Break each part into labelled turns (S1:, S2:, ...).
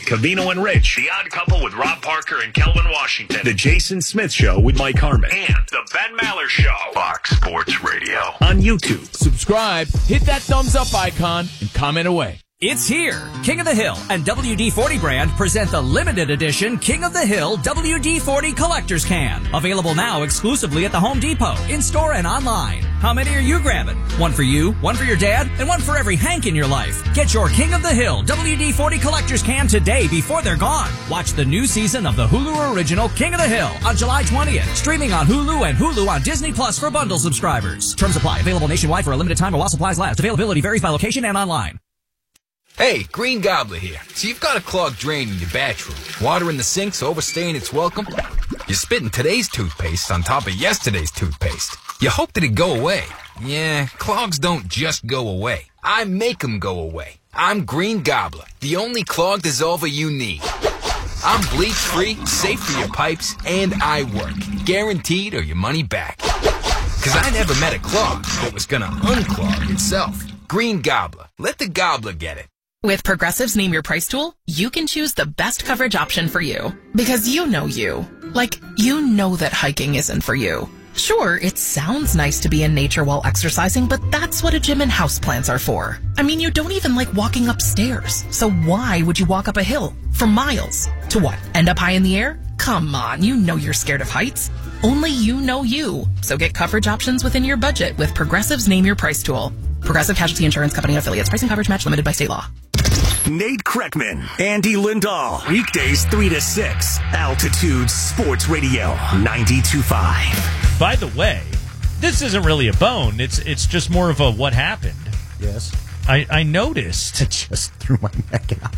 S1: Covino and Rich. The Odd Couple with Rob Parker and Kelvin Washington. The Jason Smith Show with Mike Harmon. And The Ben Maller Show. Fox Sports Radio. On YouTube.
S2: Subscribe, hit that thumbs up icon, and comment away.
S3: It's here. King of the Hill and WD-40 brand present the limited edition King of the Hill WD-40 Collector's Can. Available now exclusively at the Home Depot, in-store and online. How many are you grabbing? One for you, one for your dad, and one for every Hank in your life. Get your King of the Hill WD-40 Collector's Can today before they're gone. Watch the new season of the Hulu original King of the Hill on July 20th. Streaming on Hulu and Hulu on Disney Plus for bundle subscribers. Terms apply. Available nationwide for a limited time while supplies last. Availability varies by location and online.
S4: Hey, Green Gobbler here. So you've got a clogged drain in your bathroom. Water in the sink's overstaying its welcome. You're spitting today's toothpaste on top of yesterday's toothpaste. You hope that it go away. Yeah, clogs don't just go away. I make them go away. I'm Green Gobbler, the only clog dissolver you need. I'm bleach-free, safe for your pipes, and I work. Guaranteed or your money back. 'Cause I never met a clog that was gonna unclog itself. Green Gobbler. Let the gobbler get it.
S5: With Progressive's Name Your Price tool, you can choose the best coverage option for you. Because you know you. Like, you know that hiking isn't for you. Sure, it sounds nice to be in nature while exercising, but that's what a gym and houseplants are for. I mean, you don't even like walking upstairs. So why would you walk up a hill for miles? To what? End up high in the air? Come on, you know you're scared of heights. Only you know you. So get coverage options within your budget with Progressive's Name Your Price tool. Progressive Casualty Insurance Company and Affiliates. Pricing coverage match limited by state law.
S1: Nate Kreckman, Andy Lindahl. Weekdays 3 to 6. Altitude Sports Radio 92.5.
S6: By the way, this isn't really a bone. It's just more of a what happened.
S7: Yes.
S6: I noticed.
S7: I just threw my neck out.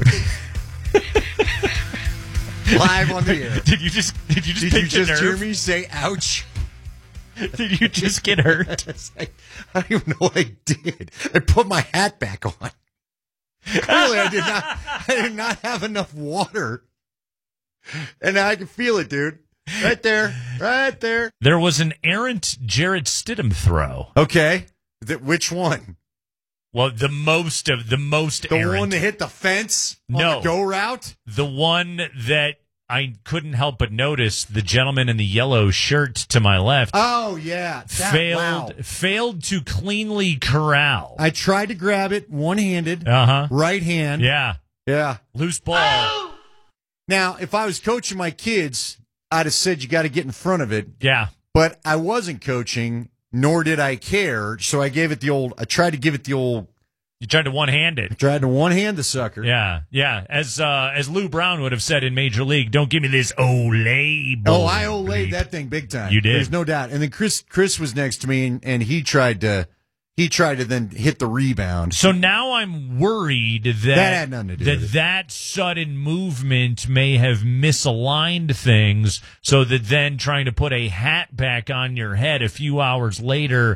S7: Live on the air.
S6: Did you just
S7: hear me say ouch?
S6: Did you just get hurt?
S7: I don't even know what I did. I put my hat back on. Clearly, I did not have enough water. And now I can feel it, dude. Right there. Right there.
S6: There was an errant Jarrett Stidham throw.
S7: Okay. Which one?
S6: Well, the most errant.
S7: The one that hit the fence on the go route?
S6: The one that I couldn't help but notice, the gentleman in the yellow shirt to my left.
S7: Oh, yeah.
S6: Failed to cleanly corral.
S7: I tried to grab it one-handed. Right hand.
S6: Yeah.
S7: Yeah.
S6: Loose ball.
S7: Oh! Now, if I was coaching my kids, I'd have said you got to get in front of it.
S6: Yeah.
S7: But I wasn't coaching, nor did I care, so I tried to give it the old...
S6: You tried to one-hand it.
S7: I tried to one-hand the sucker.
S6: Yeah, yeah. As Lou Brown would have said in Major League, don't give me this Olay ball.
S7: Oh, I Olayed that thing big time.
S6: You did.
S7: There's no doubt. And then Chris was next to me, and he tried to then hit the rebound.
S6: So now I'm worried that
S7: had nothing to do with it.
S6: That sudden movement may have misaligned things, so that then trying to put a hat back on your head a few hours later,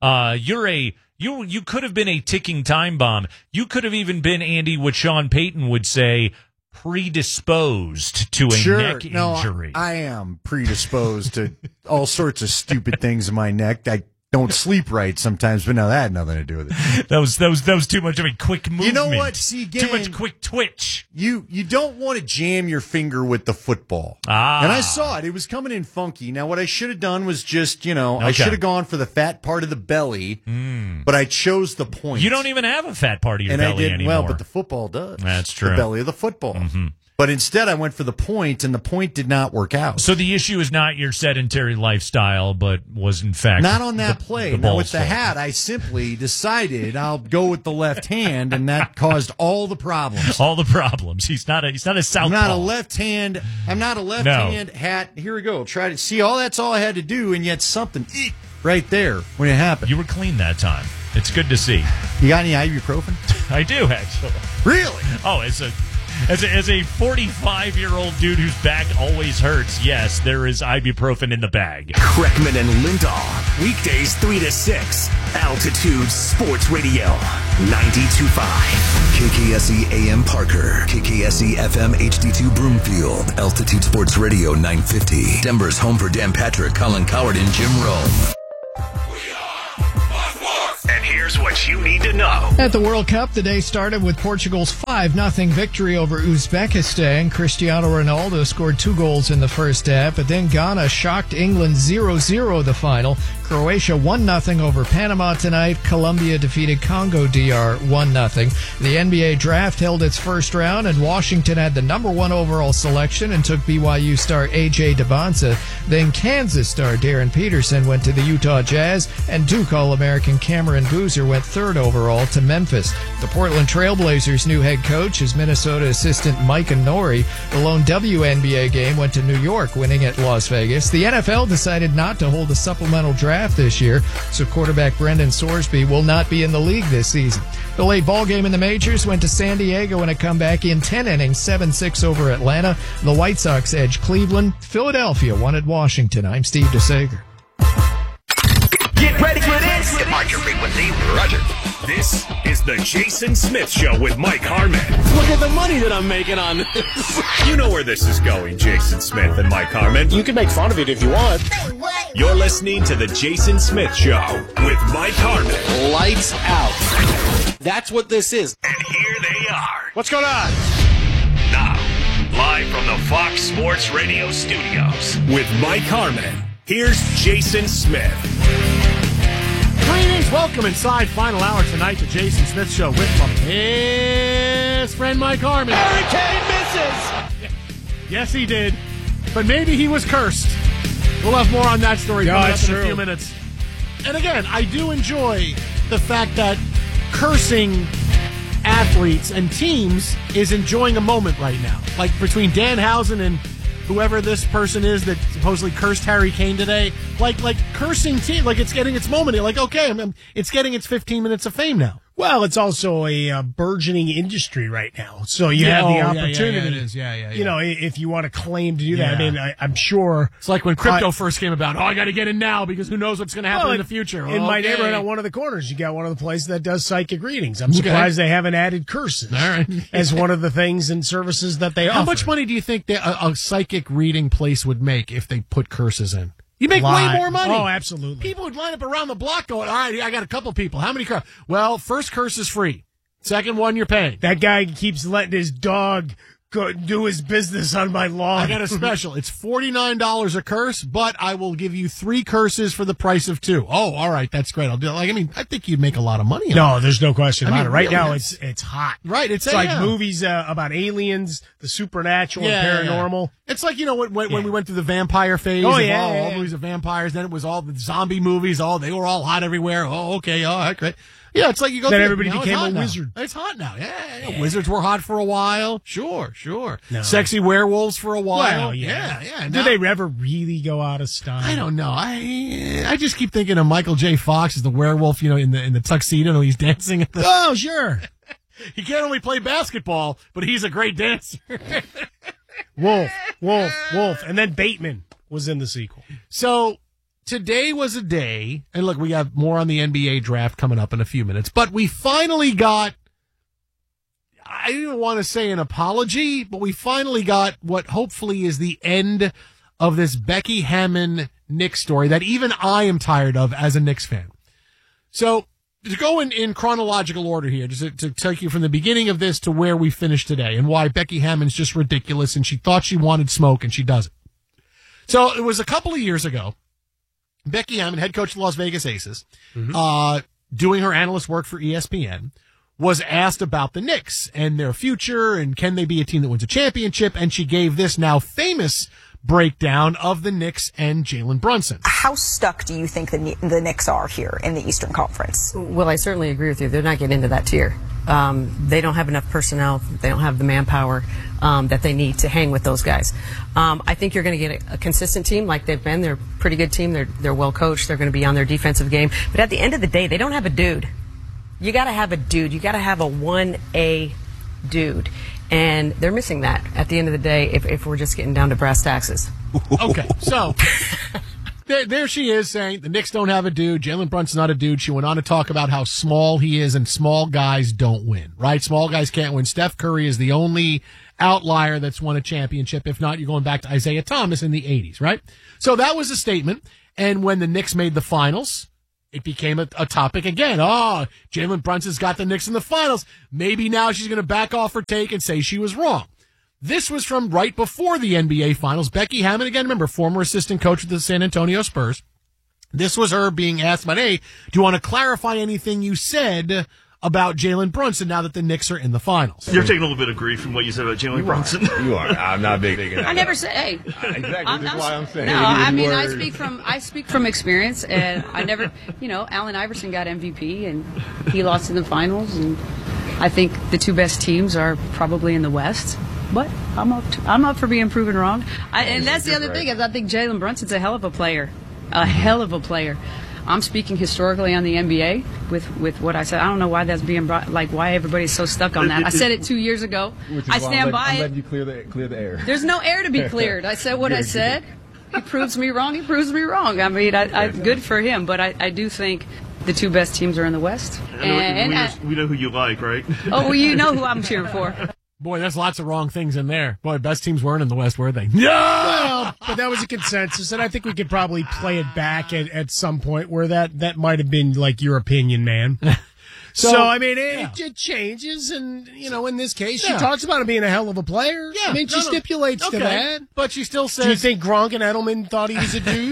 S6: You could have been a ticking time bomb. You could have even been, Andy, what Sean Payton would say, predisposed to a neck injury.
S7: I am predisposed to all sorts of stupid things in my neck. I don't sleep right sometimes, but no, that had nothing to do with it.
S6: That was too much of a quick movement.
S7: You know what? See, again,
S6: too much quick twitch.
S7: You don't want to jam your finger with the football. And I saw it. It was coming in funky. Now, what I should have done was just, I should have gone for the fat part of the belly, but I chose the point.
S6: You don't even have a fat part of your belly anymore.
S7: Well, but the football does.
S6: That's true.
S7: The belly of the football. Mm-hmm. But instead, I went for the point, and the point did not work out.
S6: So the issue is not your sedentary lifestyle, but was, in fact,
S7: not on that play. Now, with the
S6: fault.
S7: hat, I simply decided I'll go with the left hand, and that caused all the problems.
S6: All the problems. He's not a southpaw.
S7: I'm not a left hand hat. Here we go. Try to see. That's all I had to do, and yet something right there when it happened.
S6: You were clean that time. It's good to see.
S7: You got any ibuprofen?
S6: I do, actually.
S7: Really?
S6: Oh, as a 45-year-old dude whose back always hurts, yes, there is ibuprofen in the bag.
S1: Kreckman and Lindahl. Weekdays 3 to 6. Altitude Sports Radio 92.5.
S8: KKSE AM Parker. KKSE FM HD2 Broomfield. Altitude Sports Radio 950. Denver's home for Dan Patrick, Colin Coward, and Jim Rome.
S1: And here here's what you need to know.
S9: At the World Cup, the day started with Portugal's 5-0 victory over Uzbekistan. Cristiano Ronaldo scored 2 goals in the first half, but then Ghana shocked England 0-0 the final. Croatia 1-0 over Panama tonight. Colombia defeated Congo DR 1-0. The NBA draft held its first round, and Washington had the number 1 overall selection and took BYU star A.J. Debonsa. Then Kansas star Darren Peterson went to the Utah Jazz, and Duke All-American Cameron Boozer went 3rd overall to Memphis. The Portland Trailblazers' new head coach is Minnesota assistant Mike Nori. The lone WNBA game went to New York, winning at Las Vegas. The NFL decided not to hold a supplemental draft this year, so quarterback Brendan Sorsby will not be in the league this season. The late ball game in the majors went to San Diego in a comeback in 10 innings, 7-6 over Atlanta. The White Sox edged Cleveland. Philadelphia won at Washington. I'm Steve DeSager.
S1: Get ready for this. Departure frequency, Roger. This is the Jason Smith Show with Mike Harmon.
S10: Look at the money that I'm making on this.
S1: You know where this is going, Jason Smith and Mike Harmon.
S10: You can make fun of it if you want.
S1: You're listening to the Jason Smith Show with Mike Harmon.
S10: Lights out. That's what this is.
S1: And here they are.
S10: What's going on?
S1: Now, live from the Fox Sports Radio studios with Mike Harmon, here's Jason Smith.
S10: Greetings, welcome inside final hour tonight to Jason Smith Show with my best friend Mike Harmon.
S11: Hurricane misses!
S10: Yes, he did. But maybe he was cursed. We'll have more on that story coming up in a few minutes. And again, I do enjoy the fact that cursing athletes and teams is enjoying a moment right now. Like between Danhausen and whoever this person is that supposedly cursed Harry Kane today, like cursing team, like it's getting its moment. Like, okay, it's getting its 15 minutes of fame now.
S11: Well, it's also a burgeoning industry right now. So you have the opportunity.
S10: Yeah, it is. Yeah.
S11: You know, if you want to claim to do that. I mean, I'm sure.
S10: It's like when crypto first came about. I got to get in now because who knows what's going to happen in the future.
S11: In my neighborhood on one of the corners, you got one of the places that does psychic readings. I'm surprised they haven't added curses as one of the things and services that they offer.
S10: How much money do you think a psychic reading place would make if they put curses in? You make way more money.
S11: Oh, absolutely.
S10: People would line up around the block going, all right, I got a couple people. How many curses? Well, first curse is free. Second one, you're paying.
S11: That guy keeps letting his dog go do his business on my lawn.
S10: I got a special. It's $49 a curse, but I will give you 3 curses for the price of 2. Oh, all right. That's great. I'll do it. I think you'd make a lot of money on
S11: No, there's no question about it. Right now, it's hot.
S10: Right.
S11: It's like movies about aliens, the supernatural, and paranormal.
S10: Yeah. It's like, when we went through the vampire phase. All movies of vampires. Then it was all the zombie movies. They were all hot everywhere. Oh, okay. All right, great. Yeah, it's like you go.
S11: Then everybody became a wizard.
S10: It's hot now. Yeah. Wizards were hot for a while. Sure.
S11: No.
S10: Sexy werewolves for a while.
S11: Well, yeah. Do they ever really go out of style?
S10: I don't know. I just keep thinking of Michael J. Fox as the werewolf. In the tuxedo, and he's dancing at the.
S11: Oh, sure.
S10: He can't only play basketball, but he's a great dancer.
S11: Wolf, and then Bateman was in the sequel.
S10: So. Today was a day, and look, we have more on the NBA draft coming up in a few minutes, but we finally got, I didn't want to say an apology, but we finally got what hopefully is the end of this Becky Hammon Knicks story that even I am tired of as a Knicks fan. So, to go in chronological order here, just to take you from the beginning of this to where we finished today, and why Becky Hammon's just ridiculous, and she thought she wanted smoke, and she doesn't. So, it was a couple of years ago. Becky Hammon, head coach of the Las Vegas Aces, doing her analyst work for ESPN, was asked about the Knicks and their future and can they be a team that wins a championship, and she gave this now famous breakdown of the Knicks and Jalen Brunson.
S12: How stuck do you think the Knicks are here in the Eastern Conference?
S13: Well, I certainly agree with you. They're not getting into that tier. They don't have enough personnel. They don't have the manpower that they need to hang with those guys. I think you're going to get a consistent team like they've been. They're a pretty good team. They're well coached. They're going to be on their defensive game. But at the end of the day, they don't have a dude. You got to have a dude. You got to have a 1A dude. And they're missing that at the end of the day if we're just getting down to brass taxes.
S10: Okay, so there she is saying the Knicks don't have a dude. Jalen Brunson's not a dude. She went on to talk about how small he is and small guys don't win, right? Small guys can't win. Steph Curry is the only outlier that's won a championship. If not, you're going back to Isaiah Thomas in the 80s, right? So that was a statement. And when the Knicks made the finals it became a topic again. Oh, Jalen Brunson's got the Knicks in the finals. Maybe now she's going to back off her take and say she was wrong. This was from right before the NBA Finals. Becky Hammon, again, remember, former assistant coach of the San Antonio Spurs. This was her being asked about, hey, do you want to clarify anything you said about Jalen Brunson now that the Knicks are in the finals?
S14: You're taking a little bit of grief from what you said about Jalen Brunson.
S15: You are. I'm not big into that.
S16: I never said, hey.
S15: Exactly. That's why I'm saying.
S16: No, I mean, I speak from experience, and I never, Allen Iverson got MVP, and he lost in the finals, and I think the two best teams are probably in the West. But I'm up for being proven wrong. And that's the other thing, is I think Jalen Brunson's a hell of a player. A hell of a player. I'm speaking historically on the NBA with what I said. I don't know why that's being brought, like why everybody's so stuck on that. I said it 2 years ago. I stand by it.
S15: I'm letting you clear the air.
S16: There's no air to be cleared. I said what I said. He proves me wrong. He proves me wrong. I mean, good for him. But I do think the two best teams are in the West.
S14: We know who you like, right?
S16: Oh, well, you know who I'm cheering for.
S10: Boy, there's lots of wrong things in there. Boy, best teams weren't in the West, were they?
S11: No! Well, but that was a consensus, and I think we could probably play it back at some point where that might have been like your opinion, man. So I mean, it changes, and, in this case, she talks about him being a hell of a player. Yeah. I mean, she stipulates to that.
S10: But she still says...
S11: Do you think Gronk and Edelman thought he was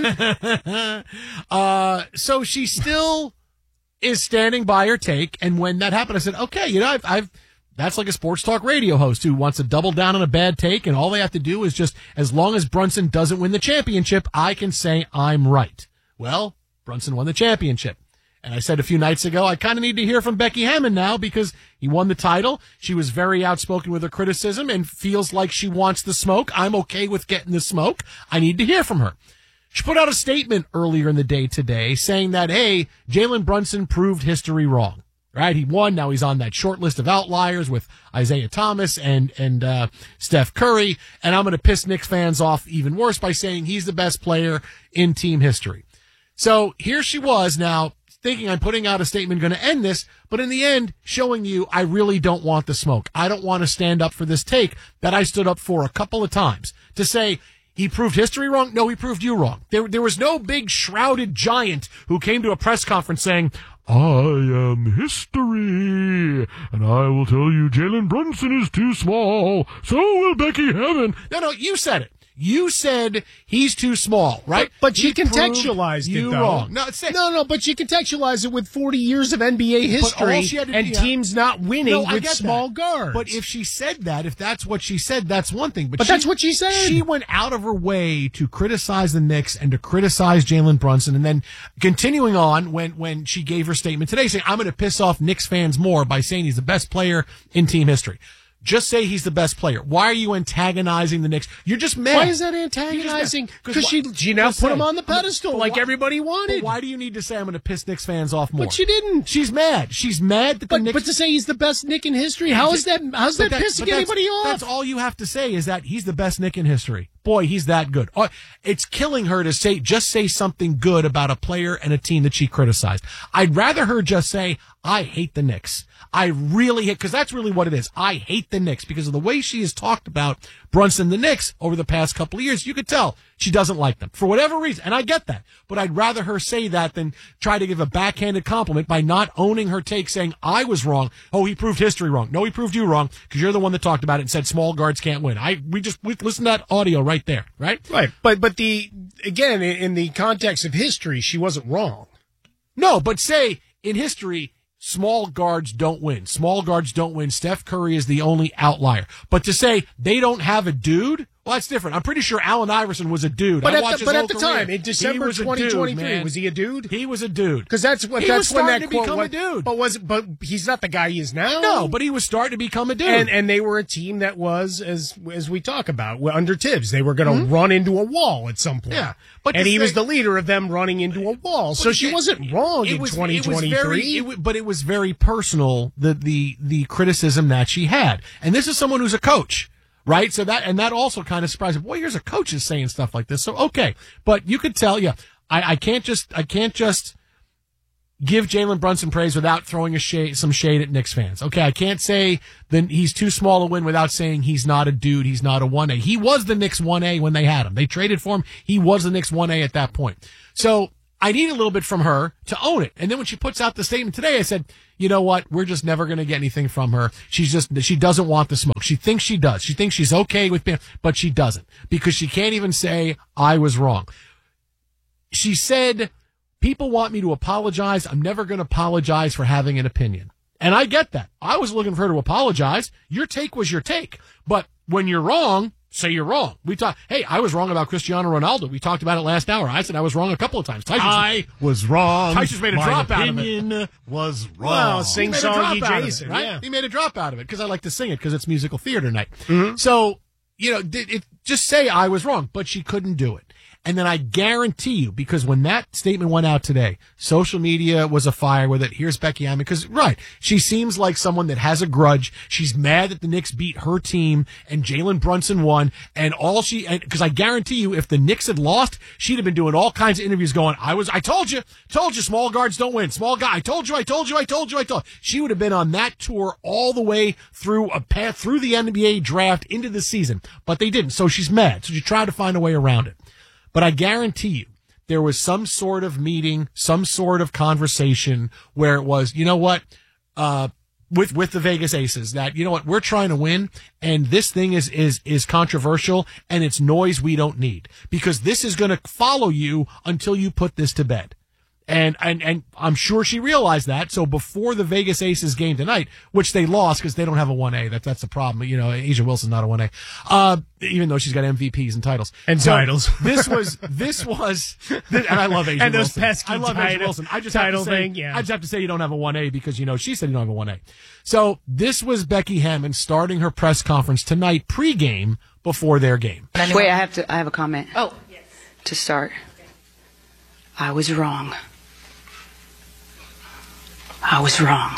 S11: a
S10: dude? So she still is standing by her take, and when that happened, I said, okay, I've that's like a sports talk radio host who wants to double down on a bad take, and all they have to do is just, as long as Brunson doesn't win the championship, I can say I'm right. Well, Brunson won the championship. And I said a few nights ago, I kind of need to hear from Becky Hammon now because he won the title. She was very outspoken with her criticism and feels like she wants the smoke. I'm okay with getting the smoke. I need to hear from her. She put out a statement earlier in the day today saying that, hey, Jalen Brunson proved history wrong. Right, he won. Now he's on that short list of outliers with Isaiah Thomas and Steph Curry. And I'm going to piss Knicks fans off even worse by saying he's the best player in team history. So here she was now thinking I'm putting out a statement going to end this, but in the end, showing you I really don't want the smoke. I don't want to stand up for this take that I stood up for a couple of times to say he proved history wrong. No, he proved you wrong. There was no big shrouded giant who came to a press conference saying, I am history, and I will tell you Jalen Brunson is too small, so will Becky Hammon. No, you said it. You said he's too small, right?
S11: But she contextualized it, though.
S10: Wrong.
S11: No, but she contextualized it with 40 years of NBA history and teams not winning with small guards.
S10: But if she said that, if that's what she said, that's one thing.
S11: But that's what she said.
S10: She went out of her way to criticize the Knicks and to criticize Jalen Brunson, and then continuing on when she gave her statement today saying, I'm going to piss off Knicks fans more by saying he's the best player in team history. Just say he's the best player. Why are you antagonizing the Knicks? You're just mad.
S11: Why is that antagonizing? Because she now put him on the pedestal like everybody wanted.
S10: But why do you need to say I'm going to piss Knicks fans off more?
S11: But she didn't.
S10: She's mad. She's mad that the Knicks...
S11: But to say he's the best Knick in history, how's that pissing anybody off?
S10: That's all you have to say is that he's the best Knick in history. Boy, he's that good. It's killing her to say something good about a player and a team that she criticized. I'd rather her just say, I hate the Knicks. I really hate, because that's really what it is. I hate the Knicks because of the way she has talked about Brunson and the Knicks over the past couple of years. You could tell she doesn't like them for whatever reason, and I get that. But I'd rather her say that than try to give a backhanded compliment by not owning her take, saying, I was wrong. Oh, he proved history wrong. No, he proved you wrong because you're the one that talked about it and said small guards can't win. We listened to that audio right there, right?
S11: Right. But again, in the context of history, she wasn't wrong.
S10: No, but say in history, small guards don't win. Small guards don't win. Steph Curry is the only outlier. But to say they don't have a dude, well, that's different. I'm pretty sure Allen Iverson was a dude.
S11: But at the time, in December 2023, was he a dude?
S10: He was a dude.
S11: Because that's when that quote
S10: become a dude.
S11: But he's not the guy he is now.
S10: No, but he was starting to become a dude.
S11: And they were a team that was, as we talk about, under Tibbs, they were going to run into a wall at some point.
S10: Yeah.
S11: And he was the leader of them running into a wall. So she wasn't wrong in 2023.
S10: But it was very personal, the criticism that she had. And this is someone who's a coach. Right? So that also kind of surprised me. Boy, here's a coach is saying stuff like this. So, okay. But you could tell, I can't just give Jalen Brunson praise without throwing some shade at Knicks fans. Okay. I can't say that he's too small to win without saying he's not a dude. He's not a 1A. He was the Knicks 1A when they had him. They traded for him. He was the Knicks 1A at that point. So I need a little bit from her to own it. And then when she puts out the statement today, I said, you know what? We're just never going to get anything from her. She doesn't want the smoke. She thinks she does. She thinks she's okay with Bam, but she doesn't, because she can't even say, I was wrong. She said, people want me to apologize. I'm never going to apologize for having an opinion. And I get that. I was looking for her to apologize. Your take was your take. But when you're wrong, say you're wrong. Hey, I was wrong about Cristiano Ronaldo. We talked about it last hour. I said I was wrong a couple of times.
S7: I was wrong.
S10: Tyson made a drop out of it.
S7: My opinion was wrong.
S11: Well, sing-songy Jason,
S10: right?
S11: yeah.
S10: He made a drop out of it because I like to sing it because it's musical theater night.
S11: Mm-hmm.
S10: So, just say I was wrong, but she couldn't do it. And then I guarantee you, because when that statement went out today, social media was afire with it. Here's Becky Hammon, because, right, she seems like someone that has a grudge. She's mad that the Knicks beat her team and Jalen Brunson won. And because I guarantee you, if the Knicks had lost, she'd have been doing all kinds of interviews going, I told you, small guards don't win. Small guy, I told you. She would have been on that tour all the way through a path through the NBA draft into the season. But they didn't. So she's mad. So she tried to find a way around it. But I guarantee you, there was some sort of meeting, some sort of conversation where it was, you know what, with the Vegas Aces, that, you know what, we're trying to win, and this thing is controversial, and it's noise we don't need, because this is going to follow you until you put this to bed. And I'm sure she realized that. So before the Vegas Aces game tonight, which they lost because they don't have a 1A, that's the problem. Asia Wilson's not a 1A, even though she's got MVPs and titles. This was, and I love Asia Wilson.
S11: And those pesky
S10: I love Asia Wilson. I just have to say you don't have a 1A because, she said you don't have a 1A. So this was Becky Hammon starting her press conference tonight pregame before their game.
S16: Wait, I have a comment. Oh, yes. To start. I was wrong. I was wrong.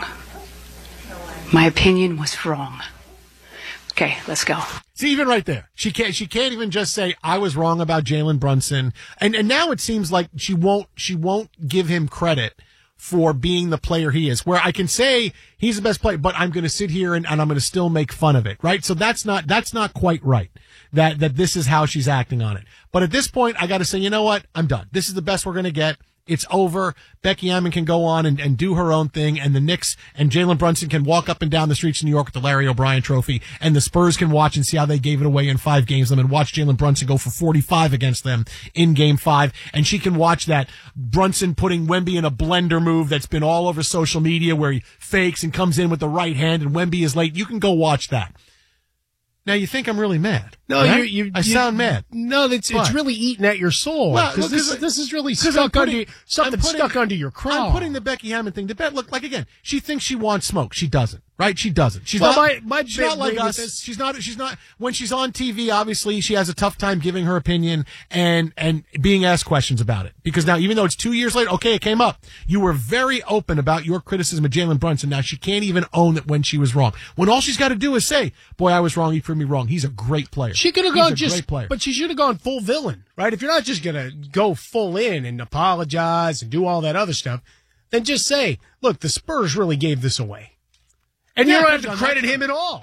S16: My opinion was wrong. Okay, let's go.
S10: See, even right there, she can't even just say I was wrong about Jalen Brunson, and now it seems like she won't give him credit for being the player he is. Where I can say he's the best player, but I'm going to sit here and I'm going to still make fun of it, right? So that's not quite right. That this is how she's acting on it. But at this point, I got to say, you know what? I'm done. This is the best we're going to get. It's over. Becky Hammon can go on and do her own thing, and the Knicks and Jalen Brunson can walk up and down the streets of New York with the Larry O'Brien Trophy, and the Spurs can watch and see how they gave it away in 5 games, and watch Jalen Brunson go for 45 against them in Game 5, and she can watch that Brunson putting Wemby in a blender move that's been all over social media where he fakes and comes in with the right hand, and Wemby is late. You can go watch that. Now you think I'm really mad?
S11: No,
S10: right? I sound mad.
S11: No, it's really eating at your soul. Because this is really stuck under your crown.
S10: I'm putting the Becky Hammon thing to bed. Look, again, she thinks she wants smoke. She doesn't. Right? She doesn't. She's not like us. She's not. When she's on TV, obviously, she has a tough time giving her opinion and being asked questions about it. Because now, even though it's 2 years later, okay, it came up. You were very open about your criticism of Jalen Brunson. Now she can't even own that when she was wrong. When all she's got to do is say, "Boy, I was wrong. He proved me wrong. He's a great player."
S11: She could have gone but she should have gone full villain, right? If you're not just gonna go full in and apologize and do all that other stuff, then just say, "Look, the Spurs really gave this away." And you don't have to credit him at all.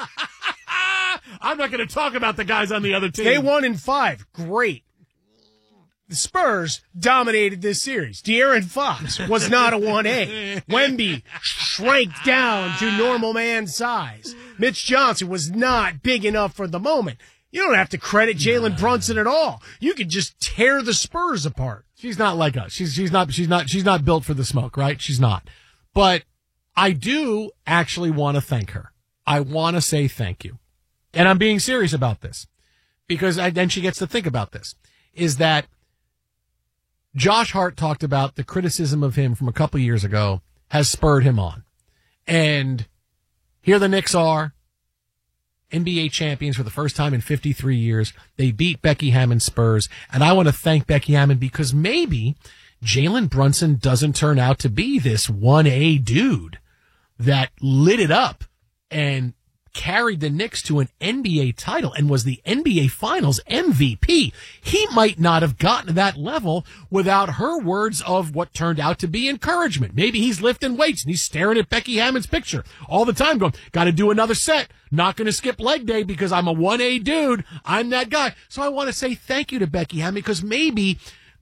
S10: I'm not going to talk about the guys on the other team.
S11: They won in 5. Great. The Spurs dominated this series. De'Aaron Fox was not a 1A. Wemby shrank down to normal man size. Mitch Johnson was not big enough for the moment. You don't have to credit Jalen Brunson at all. You could just tear the Spurs apart.
S10: She's not like us. She's not built for the smoke, right? She's not. But I do actually want to thank her. I want to say thank you. And I'm being serious about this because then she gets to think about this, is that Josh Hart talked about the criticism of him from a couple years ago has spurred him on. And here the Knicks are, NBA champions for the first time in 53 years. They beat Becky Hammon's Spurs. And I want to thank Becky Hammon because maybe Jalen Brunson doesn't turn out to be this 1A dude that lit it up and carried the Knicks to an NBA title and was the NBA Finals MVP. He might not have gotten to that level without her words of what turned out to be encouragement. Maybe he's lifting weights and he's staring at Becky Hammon's picture all the time going, got to do another set. Not going to skip leg day because I'm a 1A dude. I'm that guy. So I want to say thank you to Becky Hammon because maybe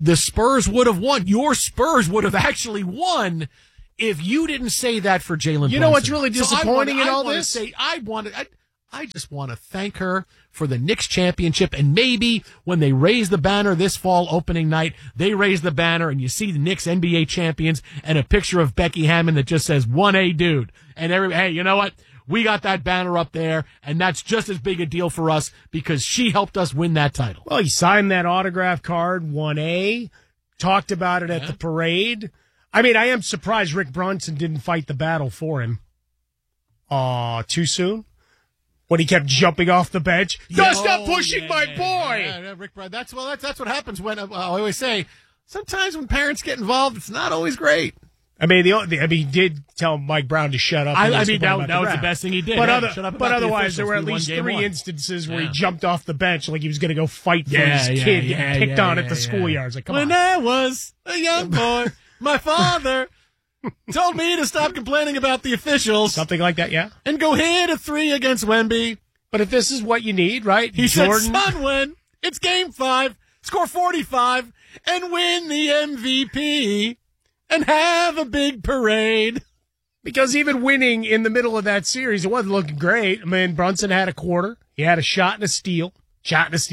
S10: the Spurs would have won. Your Spurs would have actually won if you didn't say that for Jalen Brunson.
S11: You know what's really disappointing in all this?
S10: I just want to thank her for the Knicks championship, and maybe when they raise the banner this fall opening night, they raise the banner and you see the Knicks NBA champions and a picture of Becky Hammon that just says 1A dude. And hey, you know what? We got that banner up there, and that's just as big a deal for us because she helped us win that title.
S11: Well, he signed that autograph card, 1A, talked about it at the parade. I mean, I am surprised Rick Brunson didn't fight the battle for him. Too soon? When he kept jumping off the bench. Stop pushing my boy!
S10: Yeah, Rick, that's what happens when, I always say, sometimes when parents get involved, it's not always great.
S11: I mean, he did tell Mike Brown to shut up.
S10: That was the best thing he did.
S11: But, otherwise, there were at least 3 instances where he jumped off the bench like he was going to go fight for his kid getting picked on at the schoolyards. Like, come on.
S10: When I was a young boy, my father told me to stop complaining about the officials.
S11: Something like that, yeah.
S10: And go hit a 3 against Wemby.
S11: But if this is what you need, right?
S10: He said, son, when it's game 5, score 45, and win the MVP. And have a big parade.
S11: Because even winning in the middle of that series, it wasn't looking great. I mean, Brunson had a quarter. He had a shot and a steal. As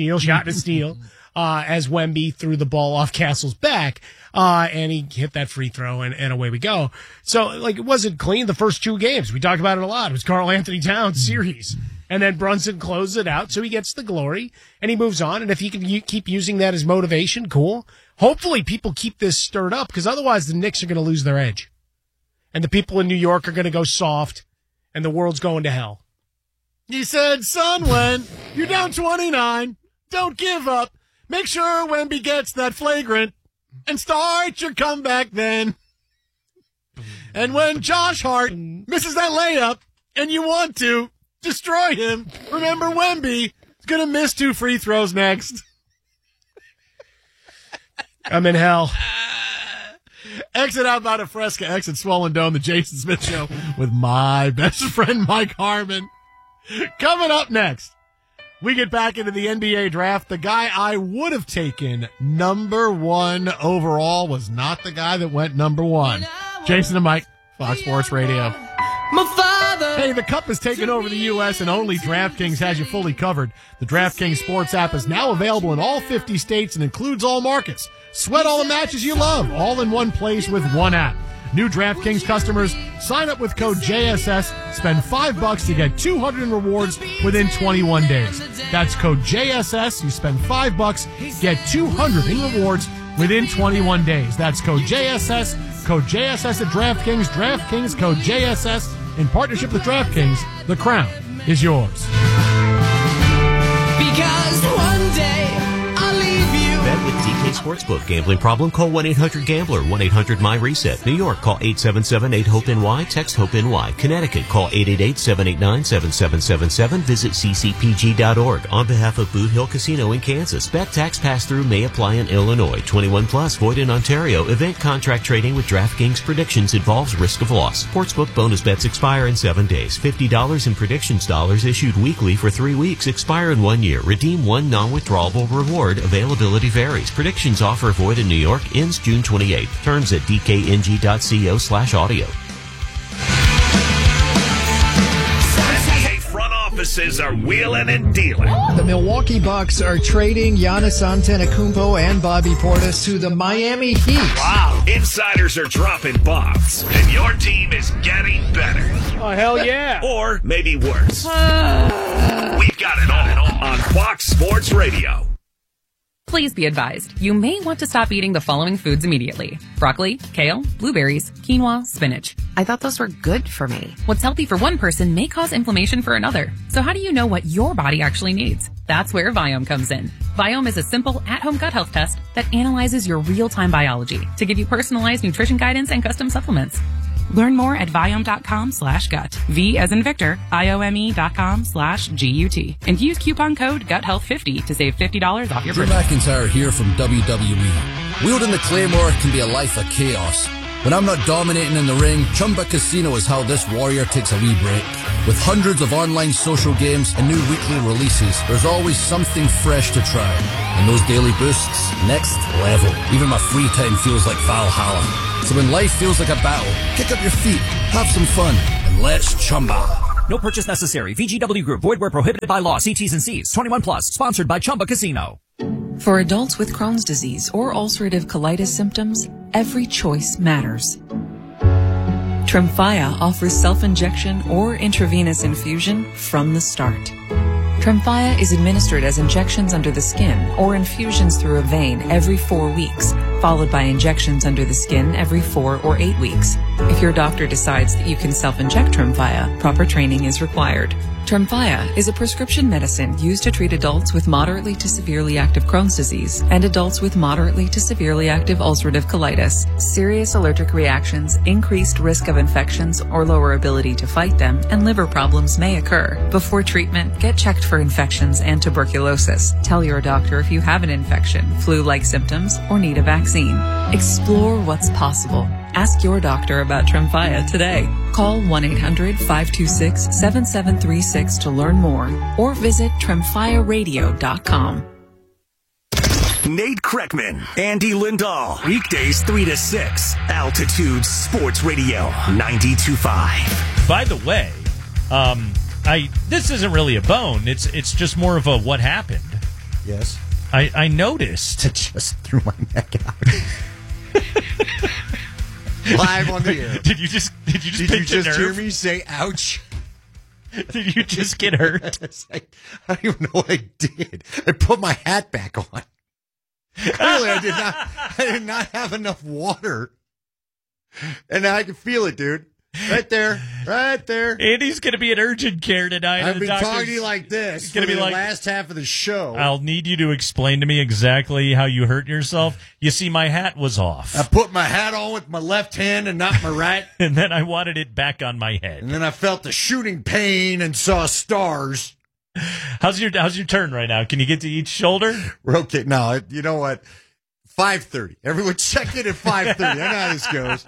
S11: Wemby threw the ball off Castle's back. And he hit that free throw, and away we go. So, it wasn't clean the first 2 games. We talked about it a lot. It was Karl Anthony Towns' series. And then Brunson closed it out, so he gets the glory, and he moves on. And if he can keep using that as motivation, cool. Hopefully people keep this stirred up, because otherwise the Knicks are going to lose their edge. And the people in New York are going to go soft, and the world's going to hell.
S10: He said, son, when you're down 29, don't give up. Make sure Wemby gets that flagrant, and start your comeback then. And when Josh Hart misses that layup, and you want to destroy him, remember Wemby is going to miss 2 free throws next.
S11: I'm in hell.
S10: Exit Outbound at Fresca, exit Swollen Dome, the Jason Smith Show with my best friend Mike Harmon. Coming up next, we get back into the NBA draft. The guy I would have taken number 1 overall was not the guy that went number 1. Jason and Mike, Fox Sports Radio. Hey, the Cup has taken over the U.S. and only DraftKings has you fully covered. The DraftKings Sports app is now available in all 50 states and includes all markets. Sweat all the matches you love, all in one place with one app. New DraftKings customers, sign up with code JSS, spend $5 to get $200 in rewards within 21 days. That's code JSS, you spend $5, get $200 in rewards within 21 days. That's code JSS, code JSS at DraftKings, DraftKings, code JSS. In partnership with DraftKings, the crown is yours.
S17: Because one day I'll leave you.
S18: Bet with DK Sportsbook. Gambling problem? Call 1-800-GAMBLER. 1-800-MY-RESET. New York, call 877-8-HOPE-NY. Text HOPE-NY. Connecticut, call 888-789-7777. Visit ccpg.org. On behalf of Boot Hill Casino in Kansas, bet tax pass-through may apply in Illinois. 21 plus, void in Ontario. Event contract trading with DraftKings predictions involves risk of loss. Sportsbook bonus bets expire in 7 days. $50 in predictions dollars issued weekly for 3 weeks. Expire in 1 year. Redeem one non-withdrawable reward. Availability varies. Predictions offer void in New York. Ends June 28th. Terms at dkng.co/audio.
S1: NBA front offices are wheeling and dealing.
S9: The Milwaukee Bucks are trading Giannis Antetokounmpo and Bobby Portis to the Miami Heat.
S1: Wow. Insiders are dropping bombs, and your team is getting better.
S11: Oh, hell yeah.
S1: Or maybe worse. We've got it all on Fox Sports Radio.
S19: Please be advised, you may want to stop eating the following foods immediately. Broccoli, kale, blueberries, quinoa, spinach. I thought those were good for me. What's healthy for one person may cause inflammation for another. So how do you know what your body actually needs? That's where Viome comes in. Viome is a simple, at-home gut health test that analyzes your real-time biology to give you personalized nutrition guidance and custom supplements. Learn more at Viome.com/gut. V as in Victor, IOME.com/GUT. And use coupon code GUTHEALTH50 to save $50 off your
S20: Drew
S19: purchase.
S20: McIntyre here from WWE. Wielding the Claymore can be a life of chaos. When I'm not dominating in the ring, Chumba Casino is how this warrior takes a wee break. With hundreds of online social games and new weekly releases, there's always something fresh to try. And those daily boosts, next level. Even my free time feels like Valhalla. So when life feels like a battle, kick up your feet, have some fun, and let's Chumba.
S3: No purchase necessary. VGW Group. Void where prohibited by law. See T's and C's. 21 plus. Sponsored by Chumba Casino.
S21: For adults with Crohn's disease or ulcerative colitis symptoms, every choice matters. Tremfya offers self-injection or intravenous infusion from the start. Tremfya is administered as injections under the skin or infusions through a vein every 4 weeks, followed by injections under the skin every 4 or 8 weeks. If your doctor decides that you can self-inject Tremfya, proper training is required. Tremfya is a prescription medicine used to treat adults with moderately to severely active Crohn's disease and adults with moderately to severely active ulcerative colitis. Serious allergic reactions, increased risk of infections or lower ability to fight them, and liver problems may occur. Before treatment, get checked for infections and tuberculosis. Tell your doctor if you have an infection, flu-like symptoms, or need a vaccine. Explore what's possible. Ask your doctor about Tremfya today. Call 1-800-526-7736 to learn more or visit tremfyaradio.com.
S1: Nate Kreckman, Andy Lindahl, weekdays 3 to 6, Altitude Sports Radio 92.5.
S6: By the way, this isn't really a bone. It's just more of a what happened.
S7: Yes.
S6: I noticed.
S7: I just threw my neck out. Live on the air.
S6: Did you just
S7: hear me say ouch?
S6: Did you just get hurt?
S7: I don't even know what I did. I put my hat back on. Clearly, I did not have enough water. And now I can feel it, dude. Right there.
S6: Andy's going to be in urgent care tonight.
S7: I've been talking to you like this for the last half of the show.
S6: I'll need you to explain to me exactly how you hurt yourself. You see, my hat was off.
S7: I put my hat on with my left hand and not my right.
S6: And then I wanted it back on my head.
S7: And then I felt the shooting pain and saw stars.
S6: How's your turn right now? Can you get to each shoulder?
S7: We're okay. No, you know what? 5:30. Everyone check in at 5:30. I know how this goes.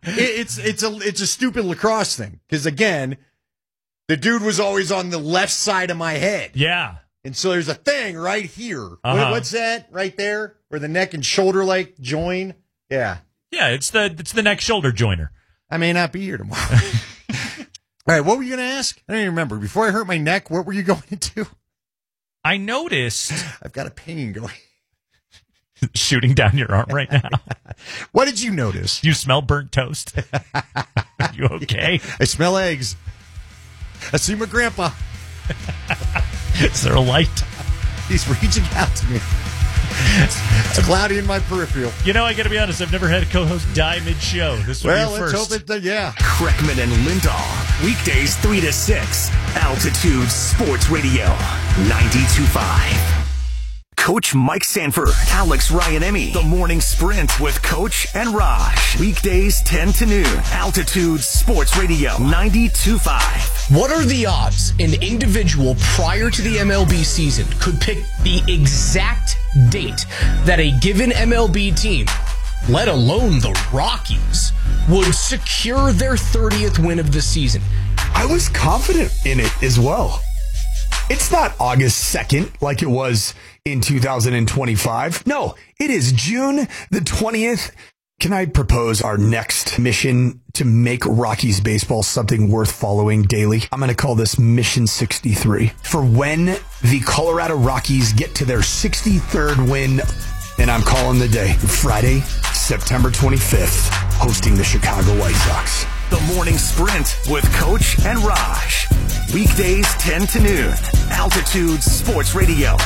S7: It's a stupid lacrosse thing because again, the dude was always on the left side of my head.
S6: Yeah,
S7: and so there's a thing right here.
S6: Uh-huh.
S7: What's that right there, where the neck and shoulder like join? Yeah,
S6: it's the neck shoulder joiner.
S7: I may not be here tomorrow. All right, what were you going to ask? I don't even remember. Before I hurt my neck, what were you going into?
S6: I noticed
S7: I've got a pain going.
S6: Shooting down your arm right now.
S7: What did you notice?
S6: You smell burnt toast. Are you okay?
S7: I smell eggs. I see my grandpa.
S6: Is there a light?
S7: He's reaching out to me. It's cloudy in my peripheral.
S6: You know, I got to be honest. I've never had a co-host die mid-show. This will be your first.
S7: Let's hope yeah.
S1: Kreckman and Lindahl, weekdays 3 to 6, Altitude Sports Radio 92.5. Coach Mike Sanford, Alex Ryan-Emmy, The Morning Sprint with Coach and Raj. Weekdays 10 to noon, Altitude Sports Radio 92.5.
S22: What are the odds an individual prior to the MLB season could pick the exact date that a given MLB team, let alone the Rockies, would secure their 30th win of the season?
S23: I was confident in it as well. It's not August 2nd like it was in 2025. No, it is June the 20th. Can I propose our next mission to make Rockies baseball something worth following daily? I'm going to call this Mission 63. For when the Colorado Rockies get to their 63rd win, and I'm calling the day Friday, September 25th, hosting the Chicago White Sox.
S1: The Morning Sprint with Coach and Raj. Weekdays 10 to noon. Altitude Sports Radio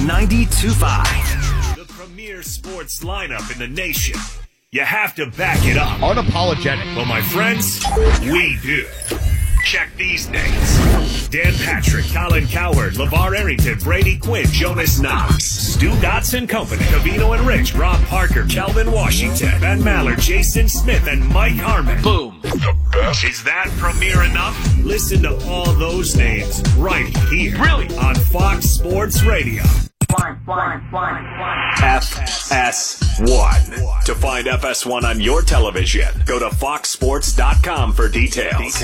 S1: 92.5. The premier sports lineup in the nation. You have to back it up.
S11: Unapologetic.
S1: Well, my friends, we do. Check these names. Dan Patrick, Colin Cowherd, LeVar Arrington, Brady Quinn, Jonas Knox, Stu Dotson Company, Covino and Rich, Rob Parker, Kelvin Washington, Ben Maller, Jason Smith, and Mike Harmon. Boom. The best. Is that premier enough? Listen to all those names right here. Brilliant. On Fox Sports Radio.
S24: 1,
S1: FS1. To find FS1 on your television, go to foxsports.com for details.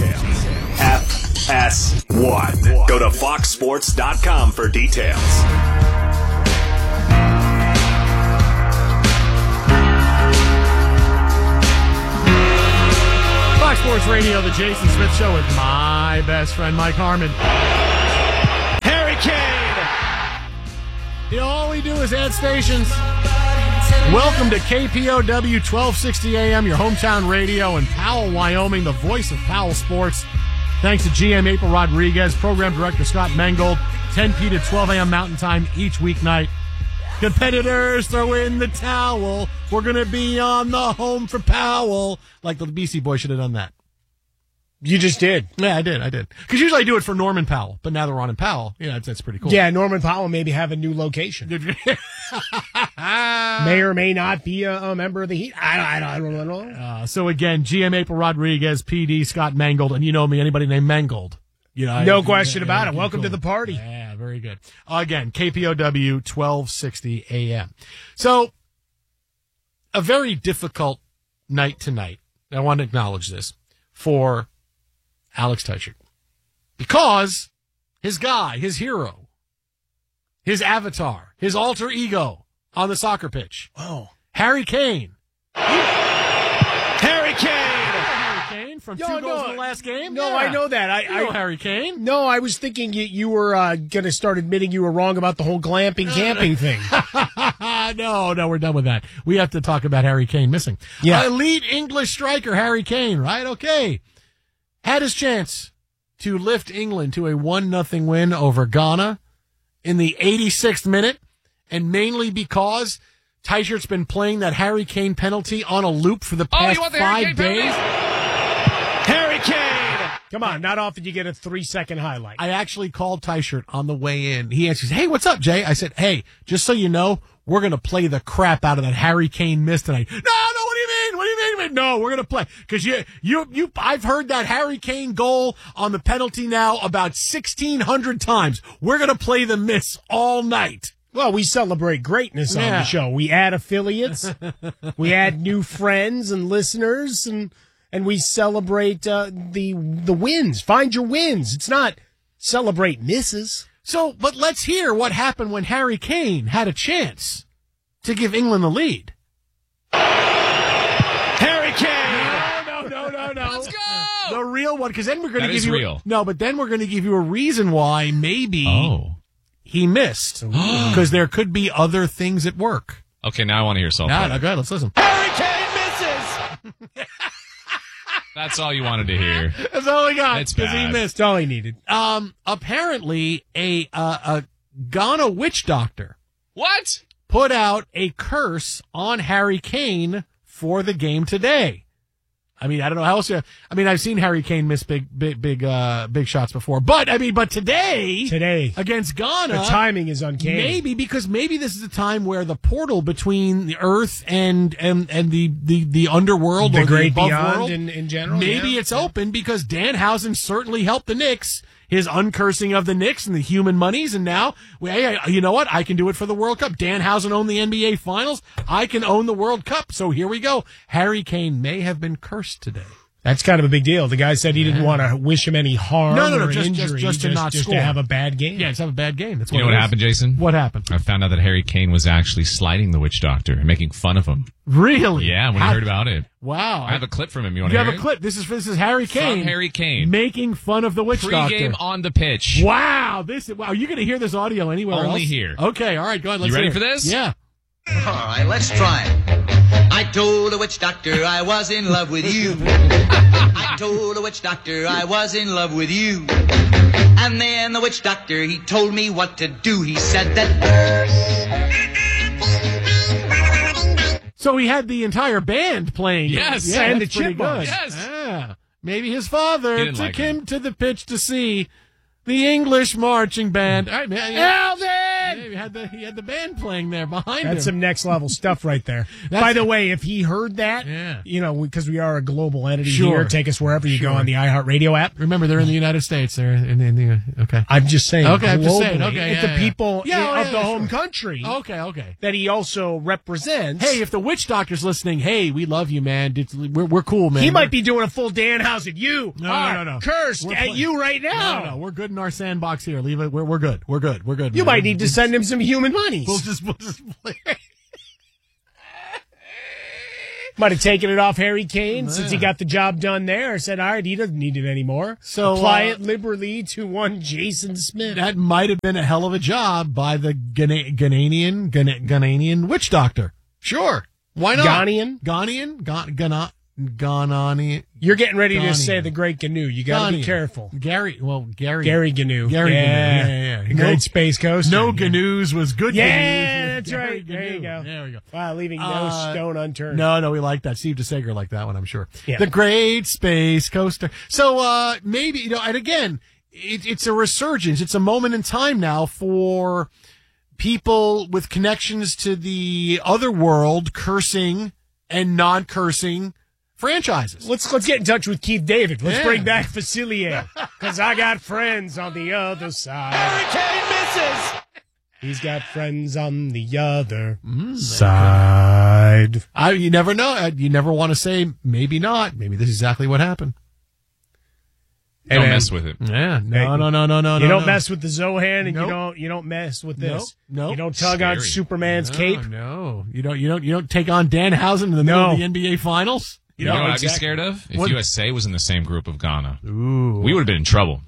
S1: FS1. Go to foxsports.com for details.
S10: Fox Sports Radio, the Jason Smith Show with my best friend, Mike Harmon. Harry Kane! All we do is add stations. Welcome to KPOW 1260 AM, your hometown radio in Powell, Wyoming, the voice of Powell Sports. Thanks to GM April Rodriguez, Program Director Scott Mangold, 10 p to 12 a.m. Mountain Time each weeknight. Competitors, throw in the towel. We're going to be on the home for Powell. Like the BC Boys should have done that.
S11: You just did.
S10: Yeah, I did. Because usually I do it for Norman Powell, but now they're on in Powell. Yeah, that's pretty cool.
S11: Yeah, Norman Powell maybe have a new location. May or may not be a member of the Heat. I don't know.
S10: So again, GM April Rodriguez, PD Scott Mangold, and you know me, anybody named Mangold.
S11: No question about it. Welcome to the party.
S10: Yeah, very good. Again, KPOW 1260 AM. So, a very difficult night tonight. I want to acknowledge this for Alex Teichert. Because his guy, his hero, his avatar, his alter ego on the soccer pitch.
S11: Oh.
S10: Harry Kane.
S11: Harry Kane!
S10: From 2 goals in the last game?
S11: No,
S10: Yeah.
S11: I know that. I
S10: know Harry Kane.
S11: No, I was thinking you were going to start admitting you were wrong about the whole glamping camping thing.
S10: No, we're done with that. We have to talk about Harry Kane missing.
S11: Yeah.
S10: Elite English striker Harry Kane, right? Okay. Had his chance to lift England to a 1-0 win over Ghana in the 86th minute, and mainly because Teichert's been playing that Harry Kane penalty on a loop for the past 5 days.
S11: Harry Kane! Come on, not often you get a 3-second highlight.
S10: I actually called Teichert on the way in. He answers, "Hey, what's up, Jay?" I said, "Hey, just so you know, we're going to play the crap out of that Harry Kane miss tonight." No, what do you mean? What do you mean? No, we're going to play. Because I've heard that Harry Kane goal on the penalty now about 1,600 times. We're going to play the miss all night.
S11: Well, we celebrate greatness on the show. We add affiliates. We add new friends and listeners, and we celebrate the wins. Find your wins. It's not celebrate misses.
S10: So, but let's hear what happened when Harry Kane had a chance to give England the lead.
S11: Harry Kane!
S10: No. Let's go! The real one, because then we're going to give you
S2: real.
S10: No, but then we're going to give you a reason why maybe he missed. Because there could be other things at work.
S2: Okay, now I want to hear something.
S10: No, go ahead. Let's listen.
S11: Harry Kane misses!
S2: That's all you wanted to hear.
S10: That's all he got.
S2: It's
S10: because he
S2: bad.
S10: missed.
S11: That's all he needed.
S10: Apparently, a Ghana witch doctor
S2: What?
S10: put out a curse on Harry Kane for the game today. I mean, I don't know how else. I've seen Harry Kane miss big shots before, but today against Ghana,
S11: the timing is uncanny.
S10: Maybe this is a time where the portal between the Earth and the underworld,
S11: the
S10: or
S11: great
S10: the above
S11: beyond
S10: world,
S11: in general.
S10: Maybe it's open because Danhausen certainly helped the Knicks. His uncursing of the Knicks and the human monies, and now, hey, you know what? I can do it for the World Cup. Danhausen owned the NBA Finals. I can own the World Cup. So here we go. Harry Kane may have been cursed today.
S11: That's kind of a big deal. The guy said he didn't want to wish him any harm or an injury,
S10: just to not score.
S11: to have a bad game.
S10: Yeah, just have a bad game. That's
S2: You know what happened, Jason?
S10: What happened?
S2: I found out that Harry Kane was actually slighting the witch doctor and making fun of him.
S10: Really?
S2: Yeah, when I heard about it.
S10: Wow.
S2: I have a clip from him. You want
S10: You
S2: to
S10: have
S2: hear
S10: a clip. This is Harry Kane.
S2: From Harry Kane.
S10: Making fun of the witch doctor.
S2: Pre-game on the pitch.
S10: Wow. Are you going to hear this audio anywhere else?
S2: Only here.
S10: Okay, all right, go ahead. Let's
S2: You ready
S10: hear
S2: for
S10: it.
S2: this?
S10: Yeah.
S4: All right, let's try it. I told the witch doctor I was in love with you. I told the witch doctor I was in love with you. And then the witch doctor, he told me what to do. He said that...
S10: So he had the entire band playing.
S2: Yes.
S10: Yeah,
S11: And
S10: that's
S11: the
S10: pretty
S11: Chipmunks.
S10: good.
S2: Yes.
S10: Yeah. Maybe his father
S2: He
S10: took
S2: didn't like
S10: him to the pitch to see the English marching band. All right, man.
S11: Alvin!
S10: Maybe had the band playing there behind him.
S11: That's some next level stuff right there. By the way, if he heard that, because we are a global entity here, take us wherever you go on the iHeartRadio app.
S10: Remember, they're in the United States. They're in the okay.
S11: I'm just saying.
S10: Okay,
S11: globally,
S10: I'm just saying. Okay,
S11: it's the people of the home
S10: sure.
S11: country.
S10: Okay.
S11: That he also represents.
S10: Hey, if the witch doctor's listening, hey, we love you, man. We're cool, man.
S11: He might be doing a full Danhausen. You
S10: no.
S11: cursed at you right now.
S10: No, we're good in our sandbox here. Leave it. We're good. We're good.
S11: You might need to send him some human monies.
S10: We'll just play.
S11: Might have taken it off Harry Kane since he got the job done there. Said, all right, he doesn't need it anymore. So apply it liberally to one Jason Smith.
S10: That might have been a hell of a job by the Ghanaian witch doctor. Sure. Why not? Ghanaian?
S11: You're getting ready to say the Great Gnu. You got to be careful.
S10: Gary Gnu.
S11: Gary Gnu.
S10: Yeah.
S11: The Great Space Coaster.
S10: No Gnus was good.
S11: Yeah, that's
S10: Gary
S11: right. There you go.
S10: There we go.
S11: Wow, leaving no stone unturned.
S10: No, we like that. Steve DeSager liked that one, I'm sure.
S11: Yeah.
S10: The Great Space Coaster. So maybe, and again, it's a resurgence. It's a moment in time now for people with connections to the other world cursing and non-cursing franchises.
S11: Let's get in touch with Keith David. Let's bring back Facilier, because I got friends on the other side.
S17: Hurricane misses.
S11: He's got friends on the other side.
S10: You never know. You never want to say maybe not. Maybe this is exactly what happened.
S2: Don't mess with it.
S10: Yeah. No.
S11: You don't mess with the Zohan, and you don't mess with this.
S10: Nope.
S11: You don't tug on Superman's cape.
S10: No. You don't take on Danhausen in the middle of the NBA Finals.
S2: You know what I'd be scared of? If USA was in the same group of Ghana.
S10: Ooh.
S2: We would have been in trouble.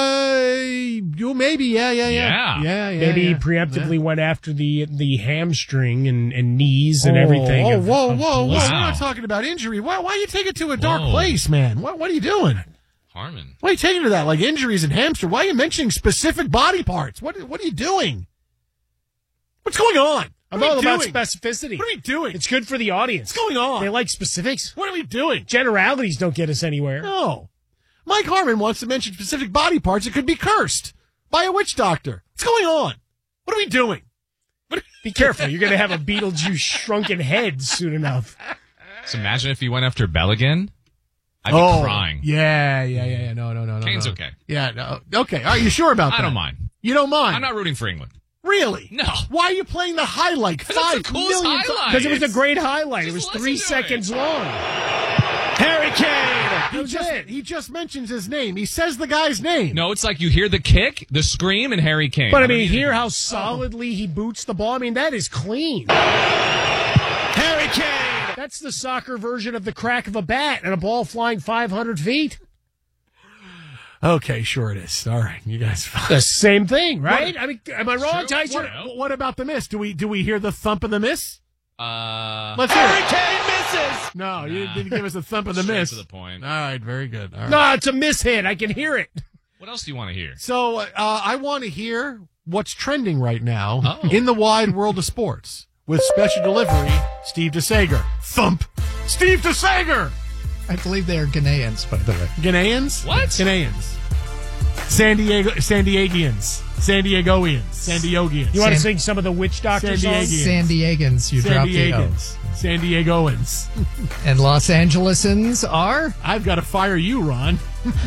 S10: Maybe, yeah.
S11: Maybe he preemptively went after the hamstring and knees and everything.
S10: Whoa. We're not talking about injury. Why you take it to a dark place, man? What are you doing?
S2: Harmon.
S10: Why are you taking it to that, like injuries and hamstring? Why are you mentioning specific body parts? What are you doing? What's going on?
S11: I'm all about specificity.
S10: What are we doing?
S11: It's good for the audience.
S10: What's going on?
S11: They like specifics.
S10: What are we doing?
S11: Generalities don't get us anywhere.
S10: No. Mike Harmon wants to mention specific body parts that could be cursed by a witch doctor. What's going on? What are we doing?
S11: Be careful. You're going to have a Beetlejuice shrunken head soon enough.
S2: So imagine if he went after Bell again. I'd be crying.
S10: Yeah. No.
S2: Kane's okay.
S10: Yeah, no. Okay. Are you sure about that?
S2: I don't mind.
S10: You don't mind?
S2: I'm not rooting for England.
S10: Really?
S2: No.
S10: Why are you playing the highlight?
S2: That's the coolest highlight.
S11: Because it was a great highlight. It was 3 seconds long. Harry Kane.
S10: He just mentions his name. He says the guy's name.
S2: No, it's like you hear the kick, the scream, and Harry Kane.
S11: But I mean, hear how solidly he boots the ball. I mean, that is clean. Harry Kane. That's the soccer version of the crack of a bat and a ball flying 500 feet.
S10: Okay, sure it is. All right, you guys.
S11: The same thing, right? I mean, am I wrong, Tyson?
S10: What about the miss? Do we hear the thump of the miss?
S2: Let's
S10: hear it.
S17: Harry Kane misses.
S10: No, you didn't give us a thump of the miss.
S2: To the point.
S10: All right, very good. All right.
S11: No, it's a miss hit. I can hear it.
S2: What else do you want to hear?
S10: So I want to hear what's trending right now in the wide world of sports with special delivery, Steve DeSager. Thump, Steve DeSager.
S9: I believe they are Ghanaians, by the way.
S10: Ghanaians?
S2: What?
S10: Ghanaians. San Diegoians.
S11: You want to sing some of the Witch Doctor songs?
S9: San Diegans, you dropped the O.
S10: San Diegoans.
S9: And Los Angelesans are?
S10: I've got to fire you, Ron.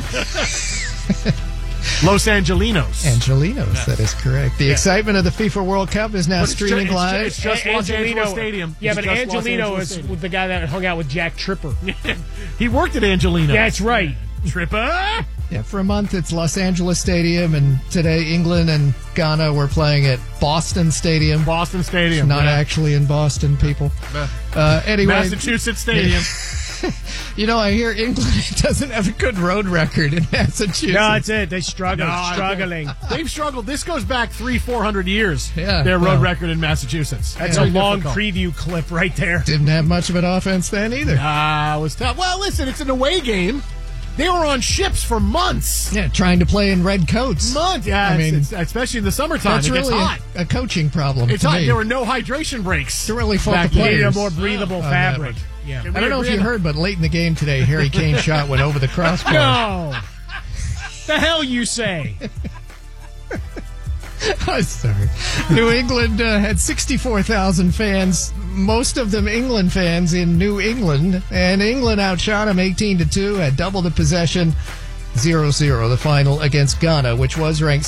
S10: Los Angelinos.
S9: Angelinos, that is correct. The excitement of the FIFA World Cup is now streaming live.
S10: It's just Los Angeles Stadium.
S11: Yeah, but Angelino is the guy that hung out with Jack Tripper.
S10: He worked at Angelino.
S11: That's right.
S10: Tripper?
S9: Yeah, for a month it's Los Angeles Stadium, and today England and Ghana were playing at Boston Stadium.
S10: Boston Stadium.
S9: Not actually in Boston, people. Anyway.
S10: Massachusetts Stadium.
S9: You know, I hear England doesn't have a good road record in Massachusetts.
S11: No, that's it. They struggling.
S10: They've struggled. This goes back 300-400 years.
S9: Yeah,
S10: their road record in Massachusetts.
S11: That's a long preview clip right there.
S9: Didn't have much of an offense then either.
S10: It was tough. Well, listen, it's an away game. They were on ships for months.
S9: Yeah, trying to play in red coats.
S10: Months. Yeah, I mean, especially in the summertime.
S9: That's really
S10: hot.
S9: a coaching problem.
S10: It's hot. There were no hydration breaks.
S9: To really fault the
S11: players.
S9: players.
S11: A more breathable fabric.
S9: Yeah. I don't know if you heard, but late in the game today, Harry Kane's shot went over the crossbar.
S11: No. The hell you say?
S9: I'm sorry. New England had 64,000 fans, most of them England fans in New England, and England outshot them 18-2, had double the possession, 0-0, the final against Ghana, which was ranked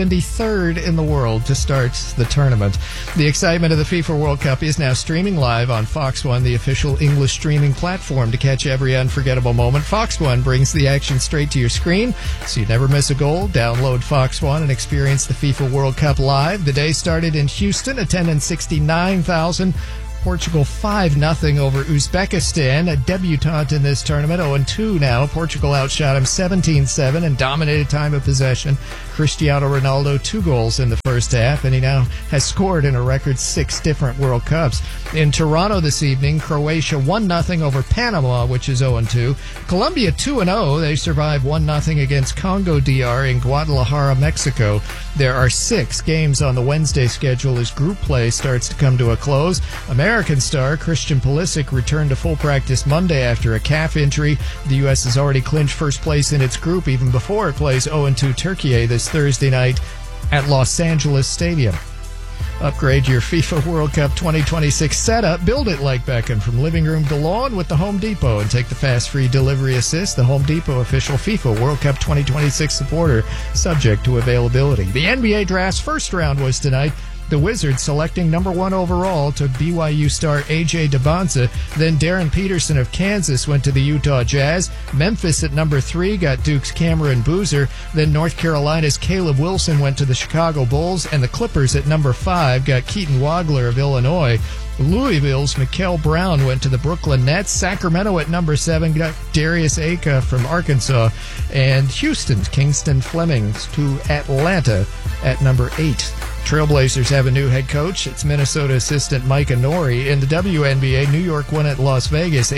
S9: 73rd in the world to start the tournament. The excitement of the FIFA World Cup is now streaming live on Fox One, the official English streaming platform. To catch every unforgettable moment, Fox One brings the action straight to your screen, so you never miss a goal. Download Fox One and experience the FIFA World Cup live. The day started in Houston, attendance 69,000. Portugal 5-0 over Uzbekistan, a debutante in this tournament, 0-2 now. Portugal outshot him 17-7 and dominated time of possession. Cristiano Ronaldo 2 goals in the first half, and he now has scored in a record 6 different World Cups. In Toronto this evening, Croatia 1-0 over Panama, which is 0-2. Colombia 2-0. They survived 1-0 against Congo DR in Guadalajara, Mexico. There are 6 games on the Wednesday schedule as group play starts to come to a close. American star Christian Pulisic returned to full practice Monday after a calf injury. The U.S. has already clinched first place in its group even before it plays 0-2 Turkey this Thursday night at Los Angeles Stadium. Upgrade your FIFA World Cup 2026 setup. Build it like Beckham from living room to lawn with the Home Depot and take the fast free delivery assist. The Home Depot official FIFA World Cup 2026 supporter, subject to availability. The NBA draft's first round was tonight. The Wizards selecting number 1 overall took BYU star A.J. Debonza. Then Darren Peterson of Kansas went to the Utah Jazz. Memphis at number 3 got Duke's Cameron Boozer. Then North Carolina's Caleb Wilson went to the Chicago Bulls. And the Clippers at number 5 got Keaton Wagler of Illinois. Louisville's Mikal Brown went to the Brooklyn Nets. Sacramento at number 7 got Darius Aka from Arkansas. And Houston's Kingston Flemings to Atlanta at number 8. Trailblazers have a new head coach. It's Minnesota assistant Mike Inori. In the WNBA, New York won at Las Vegas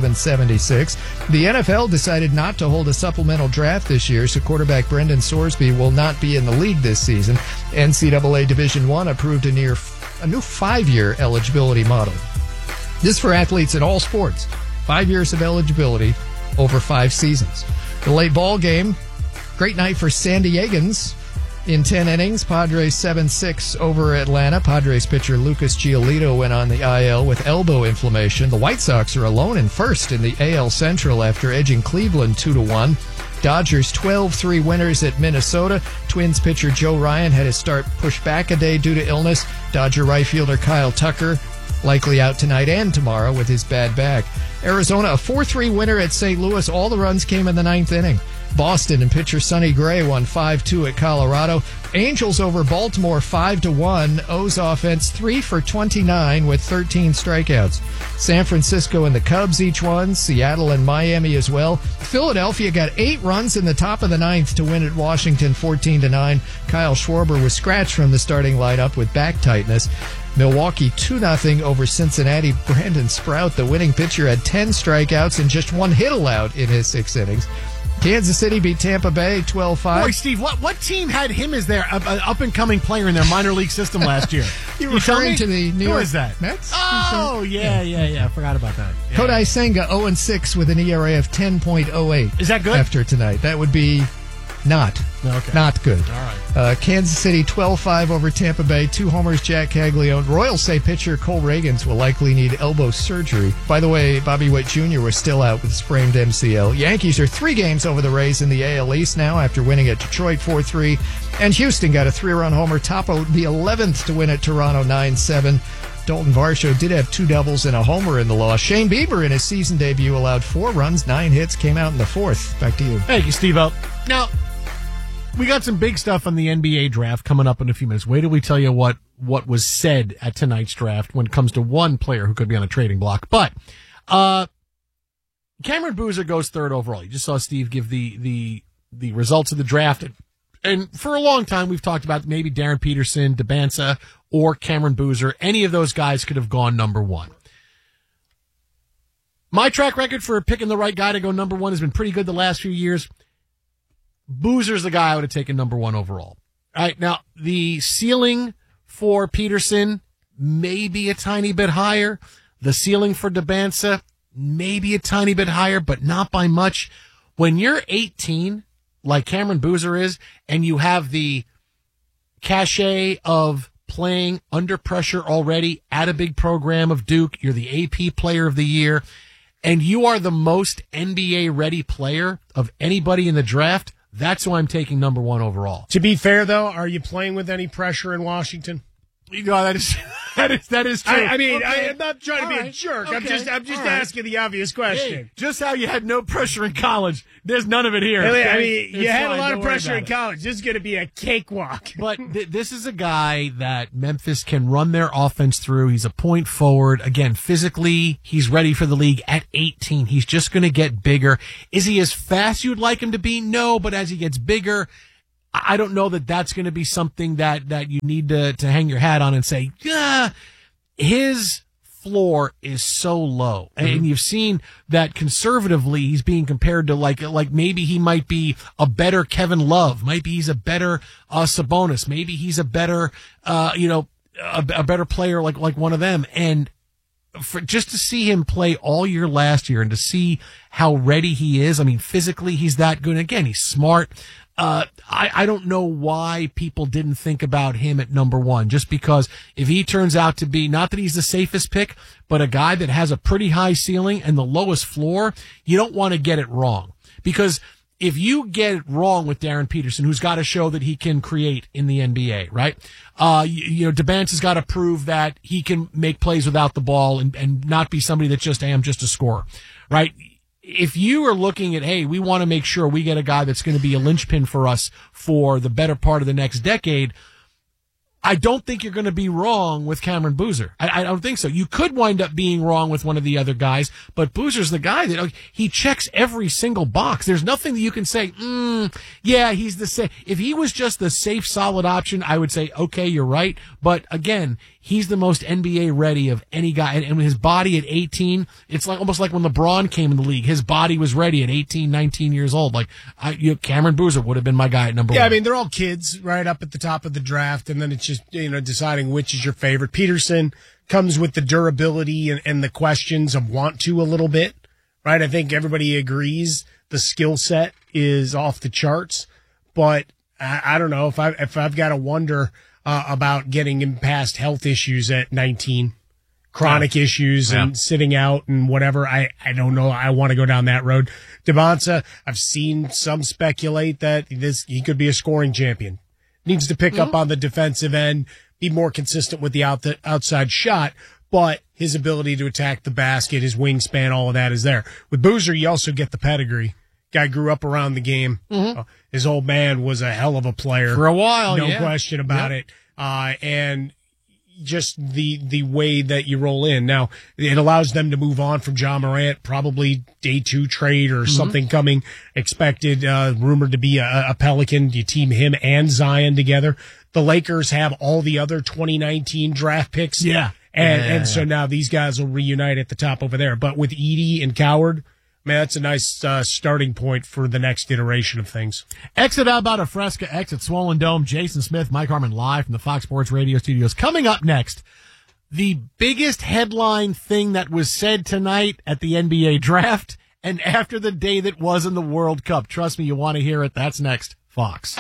S9: 87-76. The NFL decided not to hold a supplemental draft this year, so quarterback Brendan Sorsby will not be in the league this season. NCAA Division I approved a new 5-year eligibility model. This for athletes in all sports. 5 years of eligibility over 5 seasons. The late ball game, great night for San Diegans. In 10 innings, Padres 7-6 over Atlanta. Padres pitcher Lucas Giolito went on the IL with elbow inflammation. The White Sox are alone in first in the AL Central after edging Cleveland 2-1. Dodgers 12-3 winners at Minnesota. Twins pitcher Joe Ryan had his start pushed back a day due to illness. Dodger right fielder Kyle Tucker likely out tonight and tomorrow with his bad back. Arizona a 4-3 winner at St. Louis. All the runs came in the 9th inning. Boston and pitcher Sonny Gray won 5-2 at Colorado. Angels over Baltimore 5-1. O's offense 3 for 29 with 13 strikeouts. San Francisco and the Cubs each won. Seattle and Miami as well. Philadelphia got 8 runs in the top of the 9th to win at Washington 14-9. Kyle Schwarber was scratched from the starting lineup with back tightness. Milwaukee 2-0 over Cincinnati. Brandon Sprout, the winning pitcher, had 10 strikeouts and just 1 hit allowed in his 6 innings. Kansas City beat Tampa Bay 12-5.
S10: Boy, Steve, what team had him as their up-and-coming player in their minor league system last year?
S9: You're referring to the New York
S10: Who is that?
S9: Mets?
S10: Oh, yeah. I forgot about that. Yeah.
S9: Kodai Senga 0-6 with an ERA of 10.08.
S10: Is that good?
S9: After tonight. That would be not good.
S10: All right.
S9: Kansas City 12-5 over Tampa Bay. 2 homers, Jack Caglione. Royals say pitcher Cole Reagans will likely need elbow surgery. By the way, Bobby Witt Jr. was still out with sprained MCL. Yankees are 3 games over the Rays in the AL East now after winning at Detroit 4-3. And Houston got a 3-run homer, top of the 11th to win at Toronto 9-7. Dalton Varsho did have 2 doubles and a homer in the loss. Shane Bieber in his season debut allowed 4 runs, 9 hits, came out in the 4th. Back to you.
S10: Thank you, Steve-O. Now, we got some big stuff on the NBA draft coming up in a few minutes. Wait till we tell you what was said at tonight's draft when it comes to one player who could be on a trading block. But Cameron Boozer goes 3rd overall. You just saw Steve give the results of the draft. And for a long time, we've talked about maybe Darren Peterson, Debonza, or Cameron Boozer. Any of those guys could have gone number 1. My track record for picking the right guy to go number 1 has been pretty good the last few years. Boozer's the guy I would have taken number 1 overall. All right, now, the ceiling for Peterson may be a tiny bit higher. The ceiling for Debonza may be a tiny bit higher, but not by much. When you're 18, like Cameron Boozer is, and you have the cachet of playing under pressure already at a big program of Duke. You're the AP Player of the Year, and you are the most NBA-ready player of anybody in the draft. That's why I'm taking number 1 overall.
S11: To be fair, though, are you playing with any pressure in Washington?
S10: That is true.
S11: I mean,
S10: okay.
S11: I'm not trying to be a jerk.
S10: Okay.
S11: I'm just asking the obvious question.
S10: Hey, just how you had no pressure in college, there's none of it here.
S11: I mean,
S10: It's
S11: you had
S10: fine.
S11: a lot
S10: Don't
S11: of
S10: worry
S11: pressure
S10: about
S11: in
S10: it.
S11: college. This is going to be a cakewalk.
S10: But this is a guy that Memphis can run their offense through. He's a point forward. Again, physically, he's ready for the league at 18. He's just going to get bigger. Is he as fast you'd like him to be? No, but as he gets bigger, I don't know that that's going to be something that you need to hang your hat on and say, yeah, his floor is so low.
S11: Mm-hmm.
S10: And you've seen that conservatively he's being compared to like maybe he might be a better Kevin Love. Maybe he's a better Sabonis. Maybe he's a better, a better player like one of them. And for just to see him play all year last year and to see how ready he is, I mean, physically he's that good. Again, he's smart. I don't know why people didn't think about him at number 1, just because if he turns out to be, not that he's the safest pick, but a guy that has a pretty high ceiling and the lowest floor, you don't want to get it wrong. Because if you get it wrong with Darren Peterson, who's got to show that he can create in the NBA, right? DeBance has got to prove that he can make plays without the ball and not be somebody that's just a scorer, right? If you are looking at, hey, we want to make sure we get a guy that's going to be a linchpin for us for the better part of the next decade, I don't think you're going to be wrong with Cameron Boozer. I don't think so. You could wind up being wrong with one of the other guys, but Boozer's the guy that he checks every single box. There's nothing that you can say, yeah, he's the same. If he was just the safe, solid option, I would say, okay, you're right. But again, he's the most NBA ready of any guy. And his body at 18, it's like almost like when LeBron came in the league. His body was ready at 18, 19 years old. Cameron Boozer would have been my guy at number 1.
S11: Yeah, I mean, they're all kids right up at the top of the draft, and then it's just, deciding which is your favorite. Peterson comes with the durability and the questions of want to a little bit, right? I think everybody agrees the skill set is off the charts, but I don't know if I've got to wonder about getting him past health issues at 19, chronic issues and sitting out and whatever. I don't know. I want to go down that road. Debonsa, I've seen some speculate that he could be a scoring champion. Needs to pick up on the defensive end, be more consistent with the outside shot, but his ability to attack the basket, his wingspan, all of that is there. With Boozer, you also get the pedigree. Guy grew up around the game. His old man was a hell of a player.
S10: For a while,
S11: no question about it. And just the way that you roll in. Now, it allows them to move on from John Morant, probably day 2 trade or something coming expected, rumored to be a Pelican. You team him and Zion together. The Lakers have all the other 2019 draft picks. And so now these guys will reunite at the top over there. But with Edey and Coward, man, that's a nice starting point for the next iteration of things.
S10: Exit out about a Fresca, exit Swollen Dome. Jason Smith, Mike Harmon live from the Fox Sports Radio studios. Coming up next, the biggest headline thing that was said tonight at the NBA draft and after the day that was in the World Cup. Trust me, you want to hear it. That's next. Fox.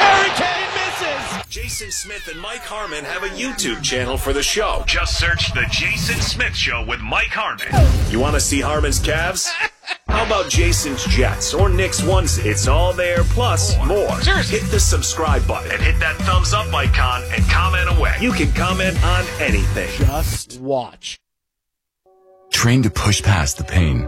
S1: Jason Smith and Mike Harmon have a YouTube channel for the show. Just search The Jason Smith Show with Mike Harmon. You want to see Harmon's calves? How about Jason's Jets or Nick's onesie? It's all there, plus more. Hit the subscribe button and hit that thumbs up icon and comment away. You can comment on anything.
S11: Just watch.
S5: Train to push past the pain.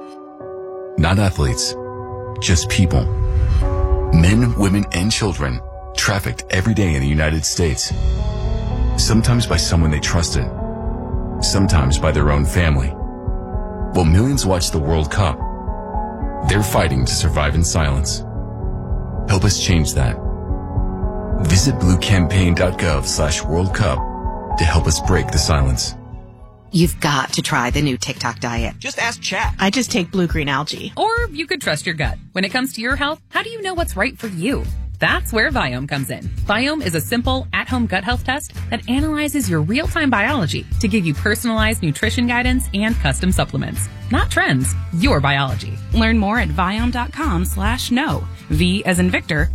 S5: Not athletes, just people. Men, women, and children trafficked every day in the United States. Sometimes by someone they trusted, sometimes by their own family. While millions watch the World Cup, they're fighting to survive in silence. Help us change that. Visit bluecampaign.gov/World Cup to help us break the silence.
S8: You've got to try the new TikTok diet.
S12: Just ask Chat.
S8: I just take blue-green algae.
S19: Or you could trust your gut. When it comes to your health, how do you know what's right for you? That's where Viome comes in. Viome is a simple, at-home gut health test that analyzes your real-time biology to give you personalized nutrition guidance and custom supplements. Not trends, your biology. Learn more at Viome.com/know. V as in Victor,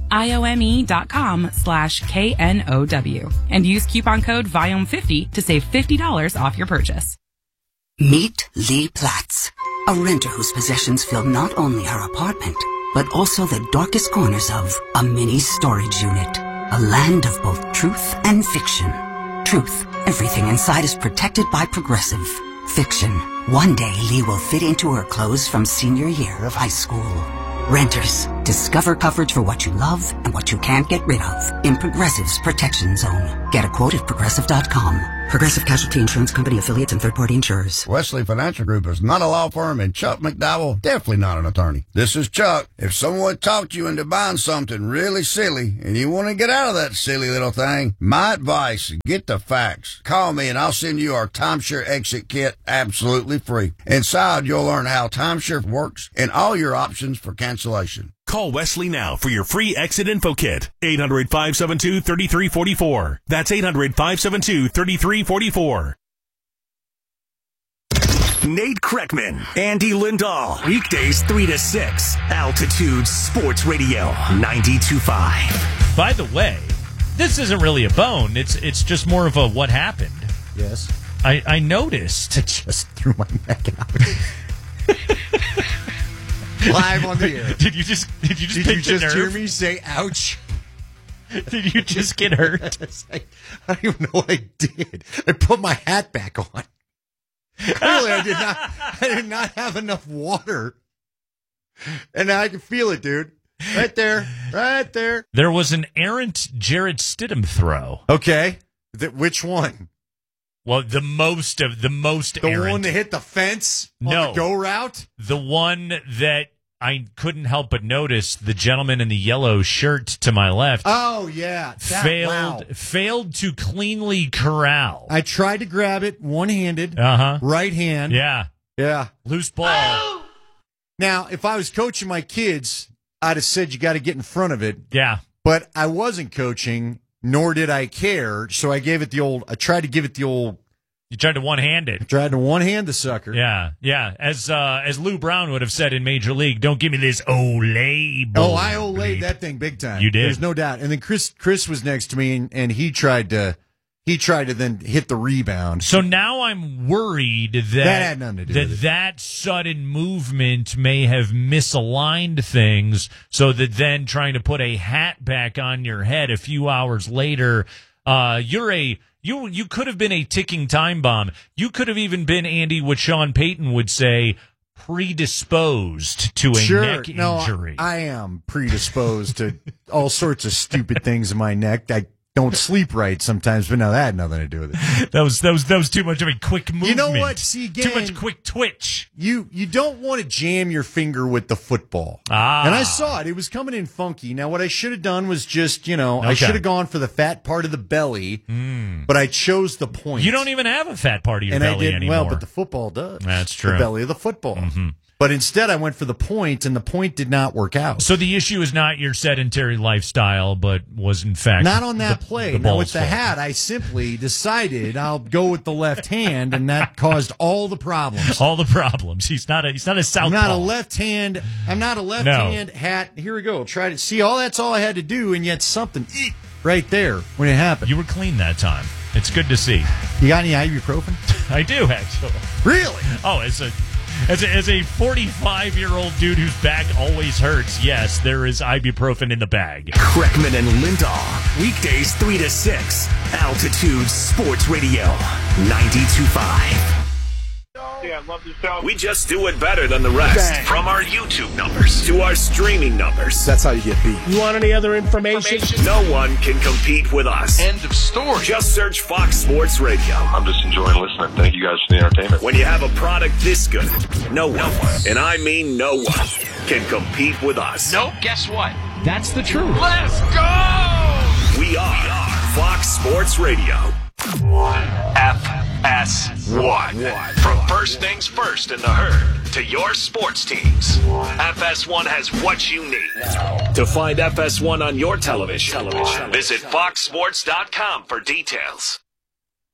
S19: IOME.com/KNOW. And use coupon code Viome50 to save $50 off your purchase.
S12: Meet Lee Platz, a renter whose possessions fill not only her apartment, but also the darkest corners of a mini storage unit. A land of both truth and fiction. Truth, everything inside is protected by Progressive. Fiction, one day Lee will fit into her clothes from senior year of high school. Renters, discover coverage for what you love and what you can't get rid of in Progressive's Protection Zone. Get a quote at Progressive.com. Progressive Casualty Insurance Company, affiliates, and third-party insurers.
S13: Wesley Financial Group is not a law firm, and Chuck McDowell definitely not an attorney. This is Chuck. If someone talked you into buying something really silly and you want to get out of that silly little thing, my advice, get the facts. Call me and I'll send you our timeshare exit kit absolutely free. Inside, you'll learn how timeshare works and all your options for cancellation.
S1: Call Wesley now for your free exit info kit. 800-572-3344. That's 800-572-3344. Nate Kreckman, Andy Lindahl. Weekdays 3 to 6. Altitude Sports Radio 92.5.
S6: By the way, this isn't really a bone. It's just more of a what happened.
S7: Yes.
S6: I noticed.
S7: I just threw my neck out. Live on the air.
S6: Did you just
S7: hear me say ouch?
S6: Did you just get hurt?
S7: I don't even know what I did. I put my hat back on. Clearly, I did not have enough water. And I can feel it, dude. Right there. Right there.
S6: There was an errant Jarrett Stidham throw.
S7: Okay. Which one?
S6: Well, the most errant.
S7: The one that hit the fence on the go route?
S6: The one that I couldn't help but notice, the gentleman in the yellow shirt to my left.
S7: Oh, yeah.
S6: Failed to cleanly corral.
S7: I tried to grab it one-handed. Right hand.
S6: Yeah.
S7: Yeah.
S6: Loose ball.
S7: Oh! Now, if I was coaching my kids, I'd have said you got to get in front of it.
S6: Yeah.
S7: But I wasn't coaching, nor did I care, so I tried to give it the old...
S6: You tried to one-hand it.
S7: I tried to one-hand the sucker.
S6: Yeah, yeah. As Lou Brown would have said in Major League, don't give me this Olay ball.
S7: Oh, I Olayed that thing big time.
S6: You did.
S7: There's no doubt. And then Chris was next to me, and he tried to then hit the rebound.
S6: So now I'm worried that
S7: had nothing to do with it.
S6: That sudden movement may have misaligned things, so that then trying to put a hat back on your head a few hours later, You could have been a ticking time bomb. You could have even been, Andy, what Sean Payton would say, predisposed to a neck injury.
S7: I am predisposed to all sorts of stupid things in my neck. I don't sleep right sometimes, but no, that had nothing to do with it.
S6: That was too much of a quick movement.
S7: You know what? See, again,
S6: too much quick twitch.
S7: You don't want to jam your finger with the football.
S6: Ah.
S7: And I saw it. It was coming in funky. Now, what I should have done was just, I should have gone for the fat part of the belly, but I chose the point.
S6: You don't even have a fat part of your belly anymore.
S7: Well, but the football does.
S6: That's true.
S7: The belly of the football. Mm-hmm. But instead, I went for the point, and the point did not work out.
S6: So the issue is not your sedentary lifestyle, but was, in fact,
S7: not on that play. Now, with the hat, I simply decided I'll go with the left hand, and that caused all the problems.
S6: All the problems. He's not a southpaw.
S7: I'm not a left hand hat. Here we go. Try to see. That's all I had to do, and yet something right there when it happened.
S6: You were clean that time. It's good to see.
S7: You got any ibuprofen?
S6: I do, actually.
S7: Really?
S6: Oh, as a 45-year-old dude whose back always hurts, yes, there is ibuprofen in the bag.
S1: Kreckman and Lindahl. Weekdays 3 to 6. Altitude Sports Radio 92.5.
S14: Yeah, I love the show.
S1: We just do it better than the rest.
S14: Bang.
S1: From our YouTube numbers to our streaming numbers.
S23: That's how you get beat.
S11: You want any other information?
S1: No one can compete with us.
S23: End of story.
S1: Just search Fox Sports Radio.
S15: I'm just enjoying listening. Thank you guys for the entertainment.
S1: When you have a product this good, no one, and I mean no one, can compete with us.
S22: Nope, guess what? That's the truth.
S14: Let's go!
S1: We are Fox Sports Radio.
S14: FS1. From First Things First in the Herd.
S1: to your sports teams. FS1 has what you need. To find FS1 on your television, visit foxsports.com for details.